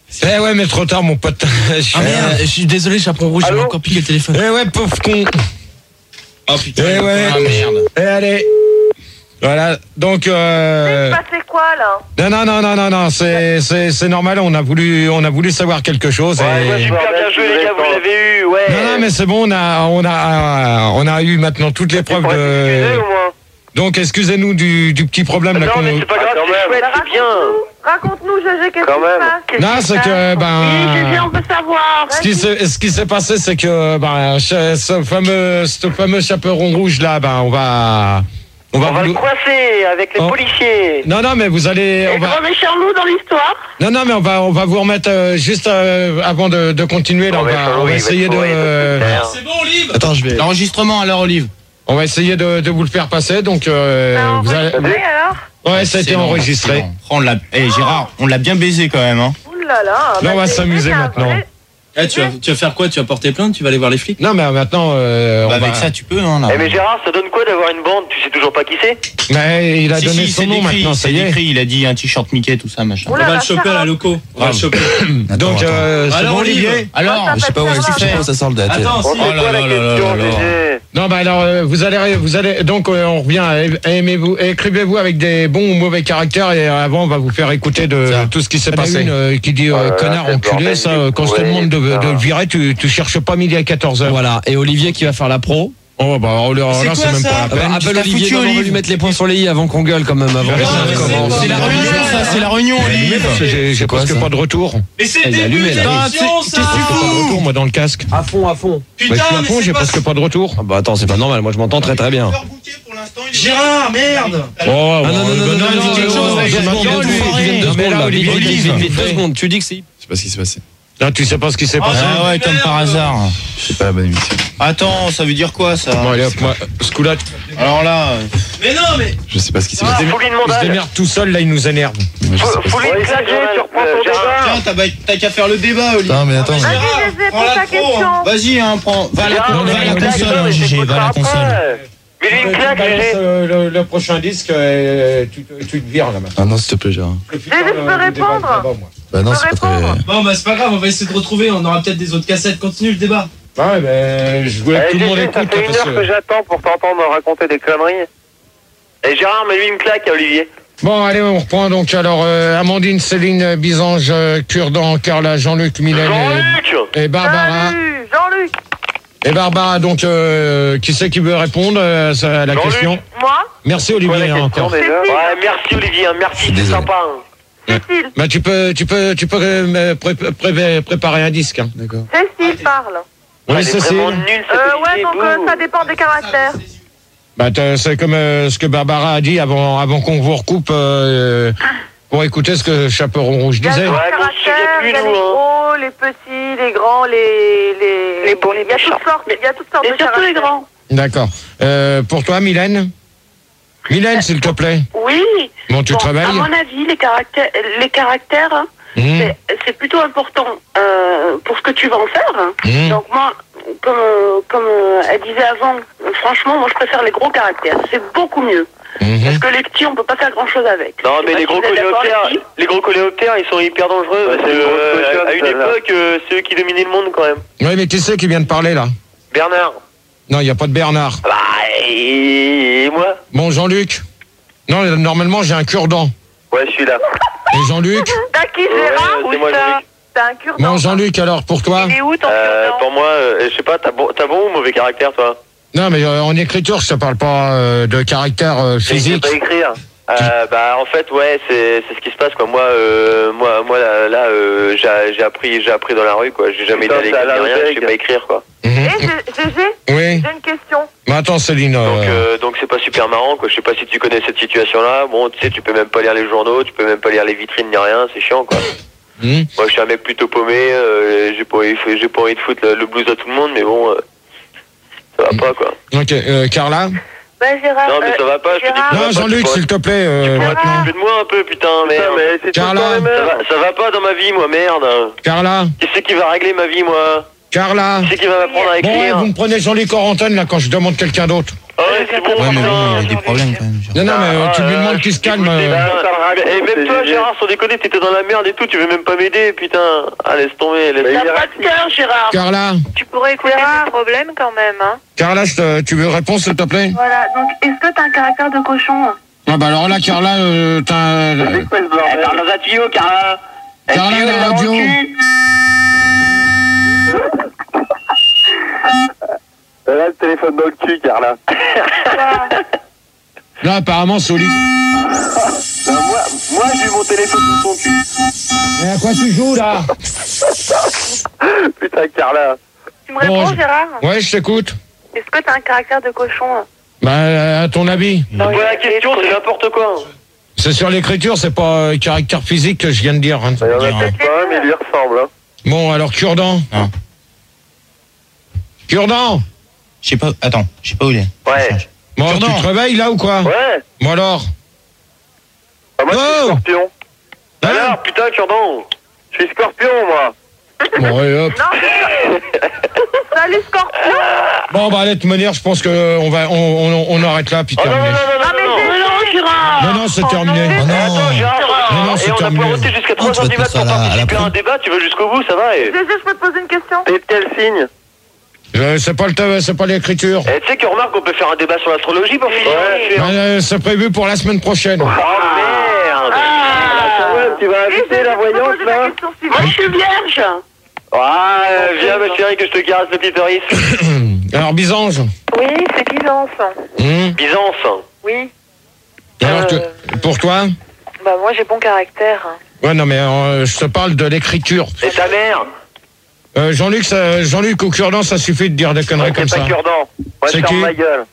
Eh ouais, mais trop tard, mon pote. Ah merde, je suis désolé, chaperon rouge, j'ai encore piqué le téléphone. Eh ouais, pauvre con. Oh putain. Eh ouais. Ah merde. Eh allez. Voilà, donc euh... Il s'est passé quoi là? Non non non non non non, c'est c'est c'est normal, on a voulu on a voulu savoir quelque chose. Ouais, et... ouais, super bien joué les gars, vous l'avez eu, ouais. Non non mais c'est bon, on a on a on a eu maintenant toutes les preuves de. Donc excusez-nous du du petit problème là non, qu'on. mais c'est pas grave, c'est chouette, c'est bien. Raconte-nous, G G, qu'est-ce qui se passe? Non, c'est que ben. Oui, G G, on peut savoir. Ce qui s'est ce qui s'est passé, c'est que ben ce ce fameux ce fameux chaperon rouge là, ben on va. On va, on va vous... le coincer avec les oh. policiers. Non, non, mais vous allez... Et on va... grand méchant loup dans l'histoire. Non, non, mais on va, on va vous remettre euh, juste euh, avant de, de continuer. Là, on, va, on va essayer de... Euh... C'est bon, Olive. Attends, je vais... L'enregistrement alors, Olive. On va essayer de, de vous le faire passer, donc... Euh, ah, vous allez... alors Ouais, ça a été enregistré. On l'a... Eh, Gérard, on l'a bien baisé quand même, hein. Ouh là là. Là, on va s'amuser maintenant. Eh, tu vas, tu vas faire quoi? Tu vas porter plainte? Tu vas aller voir les flics? Non, mais maintenant... Euh, bah, on avec va... ça, tu peux, hein, là. Eh mais Gérard, ça donne quoi d'avoir une bande? Tu sais toujours pas qui c'est? Mais il a si, donné si, son nom décrit, maintenant, ça y est. Décrit, il a dit un t-shirt Mickey, tout ça, machin. On va le choper à la loco. On va le choper. Donc, euh, c'est bon, Olivier? Alors, je sais pas où est-ce que tu ça sort le date. Attends, si. C'est quoi la question, G G? Non, bah alors, euh, vous allez, vous allez, donc euh, on revient. Aimez-vous, écrivez-vous avec des bons ou mauvais caractères et avant on va vous faire écouter de ça. Tout ce qui s'est passé. Une euh, qui dit euh, connard, enculé, ça, euh, quand je te demande de, de le virer, tu, tu cherches pas midi à quatorze heures. Voilà. Et Olivier qui va faire la pro. Oh bah alors, là, c'est, c'est même pas la peine. Ah, appelle Olivier, non, on va lui mettre les points sur les i avant qu'on gueule quand même. Avant non, c'est, c'est la réunion, ça, c'est la réunion, Olivier. Parce que j'ai, j'ai presque pas de retour. Mais c'est le début de l'émission, ça. Qu'est-ce que tu fous? Pas de retour, moi, dans le casque. À fond, à fond. Putain, bah, je suis à mais fond, j'ai presque pas de retour. Ah bah attends, c'est pas normal. Moi, je m'entends très très bien. Gérard, merde. Oh, ah non, non, non, non, non, deux secondes. Tu dis que c'est. Je sais pas ce qui s'est passé. Là, tu sais pas ce qui s'est passé. Ah ouais, comme par hasard. C'est pas la bonne émission. Attends, ça veut dire quoi, ça? Bon, allez hop, moi, ce coup-là. Alors là. Mais non, mais. Je sais pas ce qui s'est Ah, passé. il se démerde tout seul, là, il nous énerve. Faut lui claquer, tu reprends ton débat. Tiens, t'as, t'as qu'à faire le débat, Olivier. Non, mais attends. Vas-y, G G, pose ta question. Vas-y, hein, prends. Va à la, Gérard, va à la mais console, claque, hein, mais G G, t'écouteras va à la console. après. Mais lui, une claque, tu balances, G G. euh, le, le prochain disque, euh, tu, te- tu te vires là maintenant. Ah non, s'il te plaît, Gérard. G G, je peux répondre? Bah non, c'est pas très... Bon, bah, c'est pas grave, on va essayer de retrouver. On aura peut-être des autres cassettes. Continue le débat. Ouais, mais je voulais que tout le monde G G, écoute. ça fait une parce heure que que... j'attends pour t'entendre raconter des conneries. Et Gérard, mets lui une claque à Olivier. Bon, allez, on reprend donc. Alors, euh, Amandine, Céline, Bisange, euh, Kurdan, Carla, Jean-Luc, Mylène Jean-Luc et, et Barbara. Salut, Jean-Luc. Et Barbara, donc, euh, qui c'est qui veut répondre euh, à la Jean-Luc. question? Moi, Merci, Quoi, Olivier, la hein, question, encore. déjà Cécile. Ouais, merci Olivier, hein, merci, c'est Désolé. sympa. hein. Cécile. Bah, tu peux, tu peux, tu peux euh, me pré- pré- préparer un disque. Hein. D'accord. Cécile parle. Oui, Elle est Cécile. vraiment nulle, cette Euh, ouais, Olivier, donc euh, bouh. ça dépend des caractères. Bah, t'as- c'est comme euh, ce que Barbara a dit avant, avant qu'on vous recoupe euh, pour écouter ce que Chaperon Rouge Il y a disait. les Ouais, mais on se caractères, souvient plus, il y a les nous, hein. gros, les petits, les grands, les... Les, Les bons, les il y a toutes méchants. sortes, il y a toutes sortes Et de surtout les caractères. grands. D'accord. Euh, pour toi, Mylène Mylène, s'il te plaît. Oui. Bon, tu Bon, te réveilles à mon avis, les caractères, les caractères, hein, Mmh. c'est, c'est plutôt important euh, pour ce que tu vas en faire. hein. Mmh. Donc moi, comme euh, comme euh, elle disait avant, euh, franchement, moi je préfère les gros caractères. C'est beaucoup mieux. Mhm. Parce que les petits, on peut pas faire grand chose avec. Non, Je mais sais les pas gros si vous êtes d'accord, coléoptères, les filles. les gros coléoptères, ils sont hyper dangereux. Ouais, parce c'est que, une grosse euh, cochonne, à une celle-là. époque, euh, c'est eux qui dominaient le monde quand même. Oui, mais qui c'est qui vient de parler là? Bernard. Non, il n'y a pas de Bernard. Bah, et, et moi? Bon, Jean-Luc. Non, normalement, j'ai un cure-dent. Ouais, je suis là. Et Jean-Luc? T'as qui, Gérard, Ouais, ou c'est moi, ça? Jean-Luc. T'as un cure-dent. Bon, Jean-Luc, alors, pour toi? Il est où ton Euh, cure-dent? pour moi, euh, je sais pas, t'as bon, t'as bon ou mauvais caractère, toi? Non, mais euh, en écriture, je te parle pas euh, de caractère euh, Je sais physique. pas écrire. Euh, bah en fait ouais c'est c'est ce qui se passe quoi. Moi euh, moi moi là, là euh, j'ai j'ai appris j'ai appris dans la rue quoi. J'ai jamais été Putain, à c'est à l'école la ni rien. rue, Je sais pas écrire quoi. Eh, Mhm. G G, Oui. j'ai une question. Mais attends, Céline. Donc euh, euh, donc c'est pas super marrant quoi. Je sais pas si tu connais cette situation là. Bon tu sais tu peux même pas lire les journaux, tu peux même pas lire les vitrines ni rien. C'est chiant quoi. mhm. Moi je suis un mec plutôt paumé. Euh, j'ai pas envie j'ai pas envie de foutre le, le blues à tout le monde mais bon euh, ça va pas quoi. Ok, euh, Carla? Bah, Gérard. Non mais euh, ça va pas. Je te dis que Gérard, ça va Non, pas, tu Jean-Luc, pourrais- s'il te plaît, euh, Tu pourrais maintenant. t'occuper de moi un peu putain merde. Putain, mais c'est tout le Carla. temps les Ça mêmes. va, ça va pas dans ma vie moi merde. Carla? Qui c'est qui va régler ma vie moi? Carla? Qui c'est qui va m'apprendre à Bon, ouais, écrire? vous me prenez Jean-Luc Corentin là quand je demande quelqu'un d'autre. Ouais, c'est bon. Ouais, mais bon, il y a des problèmes quand même. Non, non, mais euh, tu lui demandes qu'il se calme. euh. Et même toi, Gérard, sans déconner, t'étais dans la merde et tout, tu veux même pas m'aider, putain. Ah, laisse tomber, laisse tomber. T'as pas de cœur, Gérard. Carla, Tu pourrais écouter le problème quand même, hein. Carla, je te- tu veux répondre s'il te plaît? Voilà, donc est-ce que t'as un caractère de cochon? Ah bah alors là, Carla, euh, t'as... Elle parle dans un tuyau, Carla. Carla, la radio. Elle a le téléphone dans le cul, Carla. Là, apparemment, c'est au lit. moi, moi j'ai eu mon téléphone dans son cul. Mais à quoi tu joues, là? Putain, Carla. Tu me réponds, Bon, je- Gérard? Ouais, je t'écoute. Est-ce que t'as un caractère de cochon? Bah, à ton avis. Non, Ouais, la question, c'est n'importe quoi. C'est sur l'écriture, c'est pas euh, caractère physique que je viens de dire. Hein. Il y en a peut-être pas, mais il lui ressemble. Hein. Bon, alors, Cure-dent. Non. Cure-dent. Je sais pas, attends, je sais pas où il est. Ouais. Bon, Cure-dent. tu te réveilles, là, ou quoi? Ouais. Bon, alors. Ah, moi, je suis Oh. scorpion. Hein? Alors, putain, Cure-dent. Je suis scorpion, moi. Bon, et hop. Non, salut Scorpion. Bon, bah, de toute manière, je pense qu'on va, on, on, on arrête là, puis Oh non, non, terminé. non, non, non, non. Non, Gérard. Non, non, c'est terminé. Oh non. Attends, Gérard. Non, non, Et c'est on a terminé. poireauté jusqu'à Non, trois tu heures vas du te mat faire pour ça à la- à la participer à un fin. débat. Tu veux jusqu'au bout, ça va. Et G G, je peux te poser une question? t'es de quel signe? Euh, c'est pas le ta- c'est pas l'écriture. Eh, tu sais qu'on remarque qu'on peut faire un débat sur l'astrologie pour finir. Ouais. Bah, euh, c'est prévu pour la semaine prochaine. Oh merde. Ah, ouais, tu vas inviter la voyance là? Moi, je suis vierge. Ah, viens ma chérie que je te caresse le clitoris. Alors, Bisange. Oui, c'est Byzance. Hum. Byzance. Oui. Alors, Euh. tu- pour toi? Bah moi j'ai bon caractère. hein. Ouais, non, mais euh, je te parle de l'écriture. Et ta mère? Euh, Jean-Luc, ça- Jean-Luc au cure-dent, ça suffit de dire des conneries comme C'est ça. pas cure-dent. Ouais, C'est je ferme qui? ma gueule.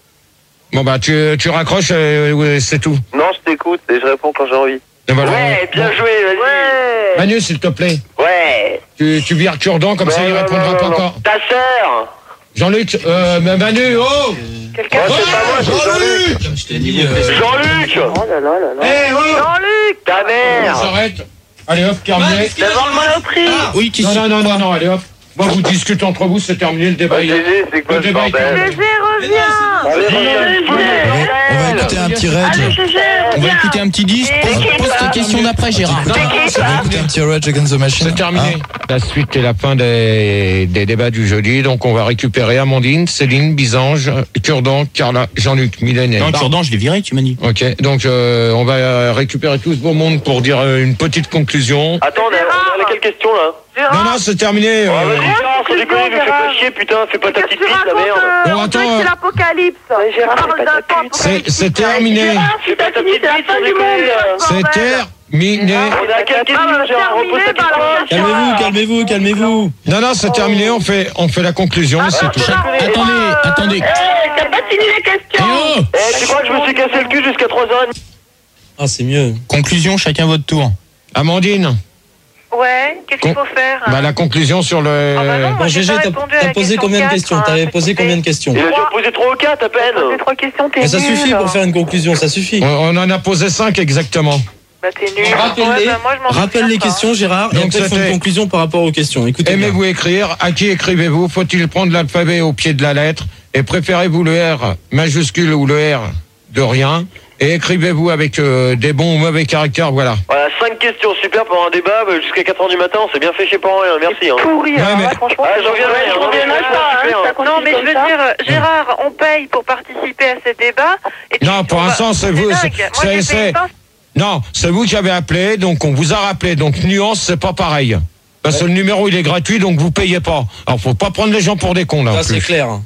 Bon, bah, tu, tu raccroches et ouais, c'est tout. Non, je t'écoute et je réponds quand j'ai envie. Et voilà. Ouais, bien joué, vas-y. Ouais. Manu, s'il te plaît, Ouais. tu, tu vires cure-dent, comme ça Non, il non, répondra non, pas non, encore. Ta sœur. Jean-Luc, euh, mais Manu, oh Quelqu'un. Oh, c'est pas moi, c'est Jean-Luc. Comme je t'ai dit, euh, Jean-Luc. Oh là là là là. Eh, oh Jean-Luc. Ta On mère. s'arrête. Allez hop, terminé. Devant le monoprix. oui, qui Non, non, non, non, non, allez hop. Moi, vous discutez entre vous, c'est terminé, le débat. il est- Gégé, c'est quoi Le ce débat est bordel? terminé. G G, reviens. Allez, Gégé. On va, on va écouter un petit Allez, Rage. Gégé. On va écouter un petit disque. Pose, pose tes questions d'après, Gérard. On va écouter un petit Rage Against the Machine. C'est terminé. La suite et la fin des, des débats du jeudi. Donc, on va récupérer Amandine, Céline, Bisange, Cure-dent, Carla, Jean-Luc, Mylène et Non, Barbe. Cure-dent, je l'ai viré, tu m'as dit. Ok, donc euh, on va euh, récupérer tout ce beau monde pour dire euh, une petite conclusion. Attends, on a, on a quelle question là? Non, non, c'est terminé. euh, Ah, vas-y, Gérard, sans déconner, nous fais pas chier, putain, fais pas ta petite piste, la merde. Bon, On attends, dirait que euh, c'est l'apocalypse. Gérard, Parle fais pas d'un ta temps pute. c'est apocalyptique. c'est terminé. Gérard, si t'as fini, c'est la fin du monde. C'est terminé. On est à quelle question, Gérard? Repose ta question. Calmez-vous, calmez-vous, calmez-vous. Non, non, c'est terminé. On fait, on fait la conclusion. Ah, c'est tout. Attendez, attendez. Eh, t'as pas fini la Eh question. oh Eh, tu crois que je me suis cassé le cul jusqu'à trois heures trente? Ah, c'est mieux. Conclusion, chacun votre tour. Amandine, Ouais, qu'est-ce qu'il Con- faut faire? bah, la conclusion sur le. Ah bah non, moi, Bon, j'ai Gégé, pas t'as répondu à t'as la posé question combien de quatre, questions hein, T'avais c'est posé compté. combien de questions Il a dû en poser trois ou quatre à peine. Posé trois questions, t'es Mais ça nul. suffit pour faire une conclusion, ça suffit. On, on en a posé cinq exactement. Bah t'es nul. Rappelle-les, Ouais, bah, moi, je m'en rappelle souviens les pas. questions, Gérard, et Donc, après, il faut c'était- une conclusion par rapport aux questions. Écoutez bien. Aimez-vous écrire? À qui écrivez-vous? Faut-il prendre l'alphabet au pied de la lettre? Et préférez-vous le R majuscule ou le R de rien? Et écrivez-vous avec euh, des bons ou mauvais caractères? Voilà. Voilà, cinq questions, super pour un débat, bah, jusqu'à quatre heures du matin, on s'est bien fait chier pour rien, merci. Hein. Pourri, Ouais, alors mais- là, franchement. Ah, j'en reviendrai, Je j'en reviendrai reviendrai, pas, hein, super. ça continue Non, mais je veux comme ça. dire, Gérard, on paye pour participer à ces débats. Et tu- Non, pour on va- l'instant, c'est vous. dingue. c'est- Moi, c'est- j'ai c'est- payé pas. Non, c'est vous qui avez appelé, donc on vous a rappelé. Donc nuance, c'est pas pareil. Parce que le numéro il est gratuit, donc vous payez pas. Alors faut pas prendre les gens pour des cons là. en Ça, c'est plus. clair. Hein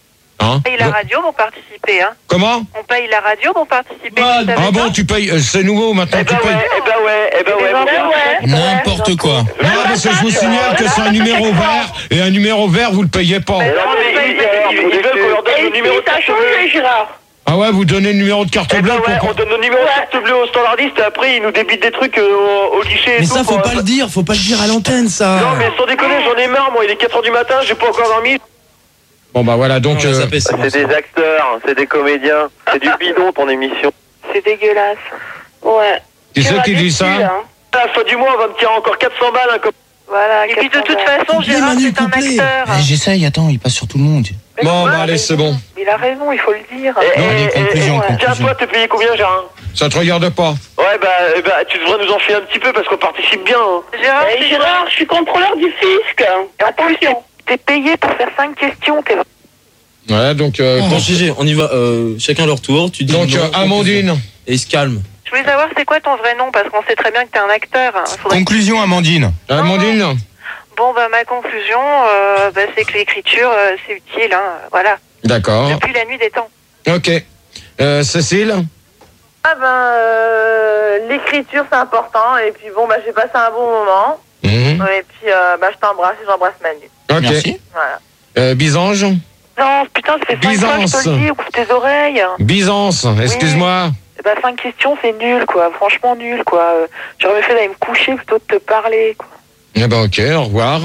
On paye la radio pour participer, hein. Comment? On paye la radio pour participer. Ah, vous savez Ah bon, pas tu payes, euh, c'est nouveau maintenant, Eh tu bah payes. ouais, eh bah ouais, eh bah ouais, mon gars. N'importe quoi. Non, parce que je vous signale que c'est un numéro vert, et un numéro vert, vous le payez pas. Non, mais ils, ils- ils veulent qu'on leur donne le Et numéro puis, de ça a carte bleue. changé, Gérard. Ah ouais, vous donnez le numéro de carte Eh bleue bah ouais, pour... on donne le numéro de carte bleue au standardiste et après ils nous débitent des trucs euh, au, au guichet et Mais tout. ça, faut pour- pas le dire, faut pas le dire à l'antenne, ça. Non mais sans déconner, j'en ai marre, moi il est quatre heures du matin, j'ai pas encore dormi. Bon bah voilà, donc... Non, on va euh, zapper, c'est bon, C'est c'est des bon. acteurs, c'est des comédiens, c'est du bidon ton émission. C'est dégueulasse. Ouais. Qui c'est qui dit ça? hein. À la fin du mois, on va me tirer encore quatre cents balles. Hein, comme... Voilà. Et puis de toute façon, Couplez, Gérard, Manu, c'est un couplez. acteur. Eh, J'essaye, attends, il passe sur tout le monde. Bon, bah allez, c'est bon. Il a raison, il faut le dire. Et, allez, et, conclusion, et, tiens, conclusion. toi, t'es payé combien, Gérard? Ça te regarde pas. Ouais, bah, eh bah, tu devrais nous en filer un petit peu parce qu'on participe bien. Hein. Gérard, Hey, t'es- Gérard, je suis contrôleur du fisc. Attention. t'es payé pour faire cinq questions. T'es... Ouais, donc. Euh, Bon, con- G G, on y va. Euh, chacun leur tour. Tu dis donc, non, euh, Amandine. Et il se calme. Je voulais savoir c'est quoi ton vrai nom parce qu'on sait très bien que t'es un acteur. hein. Faudrait- Conclusion, Amandine. Amandine. Bon, bah ma conclusion, euh, bah, c'est que l'écriture, euh, c'est utile. Hein. Voilà. D'accord. Depuis la nuit des temps. Ok. Euh, Cécile. Ah ben, euh, l'écriture c'est important et puis bon bah j'ai passé un bon moment Mhm. et puis euh, bah je t'embrasse et j'embrasse Manu. Ok. Merci. Voilà. Euh, Byzange. Non, putain, ça fait cinq fois que je te le dis, ouvre tes oreilles. Byzance, excuse-moi. Eh bah cinq questions, c'est nul, quoi. Franchement nul, quoi. Euh, J'aurais mieux fait d'aller me coucher plutôt de te parler, quoi. Eh ben ok, au revoir.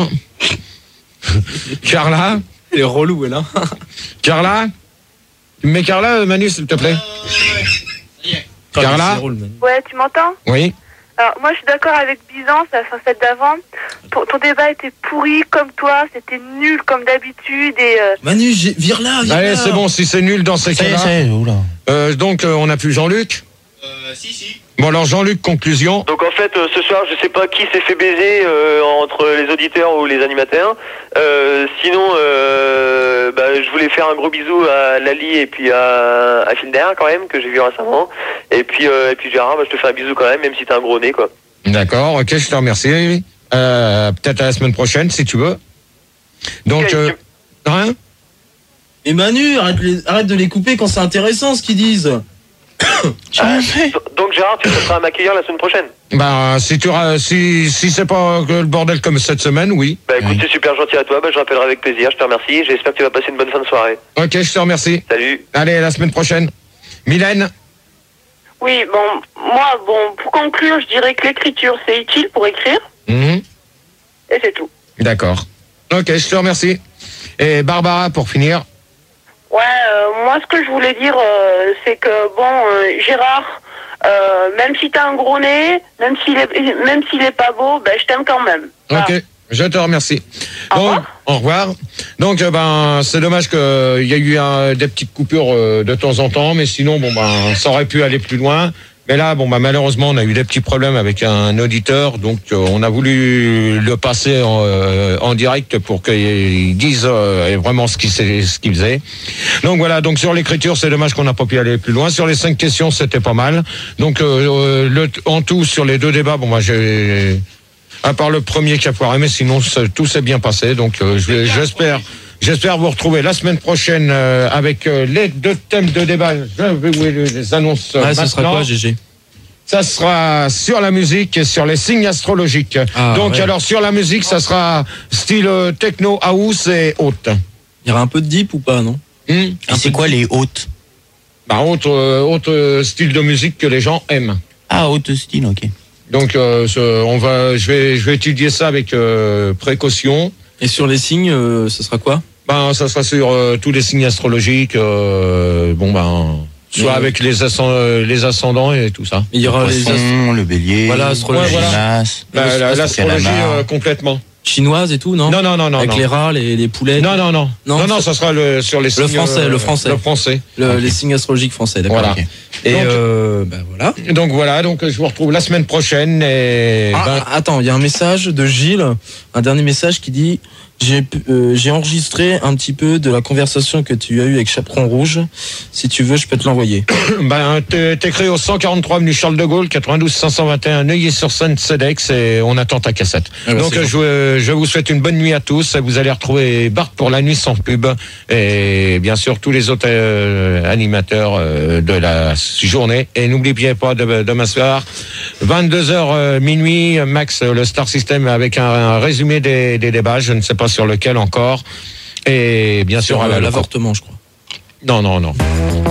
Carla. Elle est relou, elle, hein. Carla. Tu me mets Carla, Manu, s'il te plaît. Carla. C'est drôle, Manu. Ouais, tu m'entends? Oui. Alors, moi, je suis d'accord avec Byzance, la celle d'avant. Ton, ton débat était pourri comme toi, c'était nul comme d'habitude et... euh, Manu, j'ai- vire là, vire Allez, là. c'est bon, si c'est nul dans ces Ça y est, cas-là. ça y est, oula. Euh, donc, euh, on a plus Jean-Luc. Euh, si, si. Bon, alors Jean-Luc, conclusion. Donc en fait, euh, ce soir, je sais pas qui s'est fait baiser euh, entre les auditeurs ou les animateurs. Euh, sinon, euh, bah, je voulais faire un gros bisou à Lali et puis à, à Filder quand même, que j'ai vu récemment. Et puis, euh, et puis Gérard, bah, je te fais un bisou quand même, même si t'as un gros nez, quoi. D'accord, ok, je te remercie. Euh, peut-être à la semaine prochaine, si tu veux. Donc, Ok, euh, hein? Et Manu, arrête, les- arrête de les couper quand c'est intéressant ce qu'ils disent. Donc Gérard, tu seras à m'accueillir la semaine prochaine. Bah, si tu ra- si, si c'est pas que le bordel comme cette semaine, oui. Bah écoute, c'est super gentil à toi, bah, je rappellerai avec plaisir, je te remercie. J'espère que tu vas passer une bonne fin de soirée. Ok, je te remercie. Salut. Allez, à la semaine prochaine. Mylène. Oui, bon, moi, bon, pour conclure, je dirais que l'écriture c'est utile pour écrire Mhm. et c'est tout. D'accord. Ok, je te remercie. Et Barbara, pour finir. Ouais, euh, moi ce que je voulais dire, euh, c'est que bon, euh, Gérard, euh, même si t'as un gros nez, même s'il est, même s'il est pas beau, ben je t'aime quand même. Voilà. Ok, je te remercie. Au Donc, revoir. au revoir. Donc, euh, ben, c'est dommage qu'il y a eu un- des petites coupures euh, de temps en temps, mais sinon, bon, ben, ça aurait pu aller plus loin. Mais là, bon, bah, malheureusement, on a eu des petits problèmes avec un auditeur, donc euh, on a voulu le passer en, euh, en direct pour qu'il dise euh, vraiment ce qu'il sait- ce qu'il faisait. Donc voilà, donc sur l'écriture, c'est dommage qu'on n'a pas pu aller plus loin. Sur les cinq questions, c'était pas mal. Donc euh, le, en tout, sur les deux débats, bon, moi, j'ai, à part le premier qui a foiré, mais sinon, ça- tout s'est bien passé. Donc euh, je vais- j'espère. J'espère vous retrouver la semaine prochaine euh, avec euh, les deux thèmes de débat. Je vais vous les annonce euh, Ouais, ce sera maintenant. quoi, G G? Ça sera sur la musique et sur les signes astrologiques. Ah, Donc ouais. alors sur la musique, ça sera style euh, techno, house et haute. Il y aura un peu de deep ou pas, non? Hmm Et c'est quoi les hautes? Bah autre, euh, autre euh, style de musique que les gens aiment. Ah, haute style, ok. Donc euh, ce- on va, je vais, je vais étudier ça avec euh, précaution. Et sur les signes, euh, ce sera quoi? Ben ça sera sur euh, tous les signes astrologiques. euh, bon ben soit Mais- avec les, ascend- euh, les ascendants et tout ça. Il y aura Le les poisson, le bélier, Voilà, astrologie. le Ouais, voilà. Gémeaux. La- la- la- L'astrologie calamar. euh, complètement. chinoises et tout, non? Non non non non. Avec non. les rats, les, les poulets. Non, non, non. Non, Non, non, ça- ça sera le, sur les signes. français, euh, le français. Le français. Le- Les signes astrologiques français, d'accord. Voilà. ok. Et Donc- euh, bah voilà. Donc voilà, donc je vous retrouve la semaine prochaine et. Ah, ben, attends, il y a un message de Gilles, un dernier message qui dit j'ai euh, j'ai enregistré un petit peu de la conversation que tu as eue avec Chaperon Rouge. Si tu veux, je peux te l'envoyer. ben, t'es- t'écris au cent quarante-trois avenue Charles de Gaulle, quatre-vingt-douze cinq cent vingt et un Neuilly-sur-Seine, Cedex et on attend ta cassette. Ah bah, donc c'est je, je vous souhaite une bonne nuit à tous. Vous allez retrouver Bart pour la nuit sans pub et bien sûr tous les autres euh, animateurs euh, de la journée. Et n'oubliez pas de, demain soir, vingt-deux heures euh, minuit, Max, le Star System avec un, un résumé des, des débats. Je ne sais pas sur lequel encore. Et bien sûr, Sur à euh, la l'avortement, je crois. Non, non, non.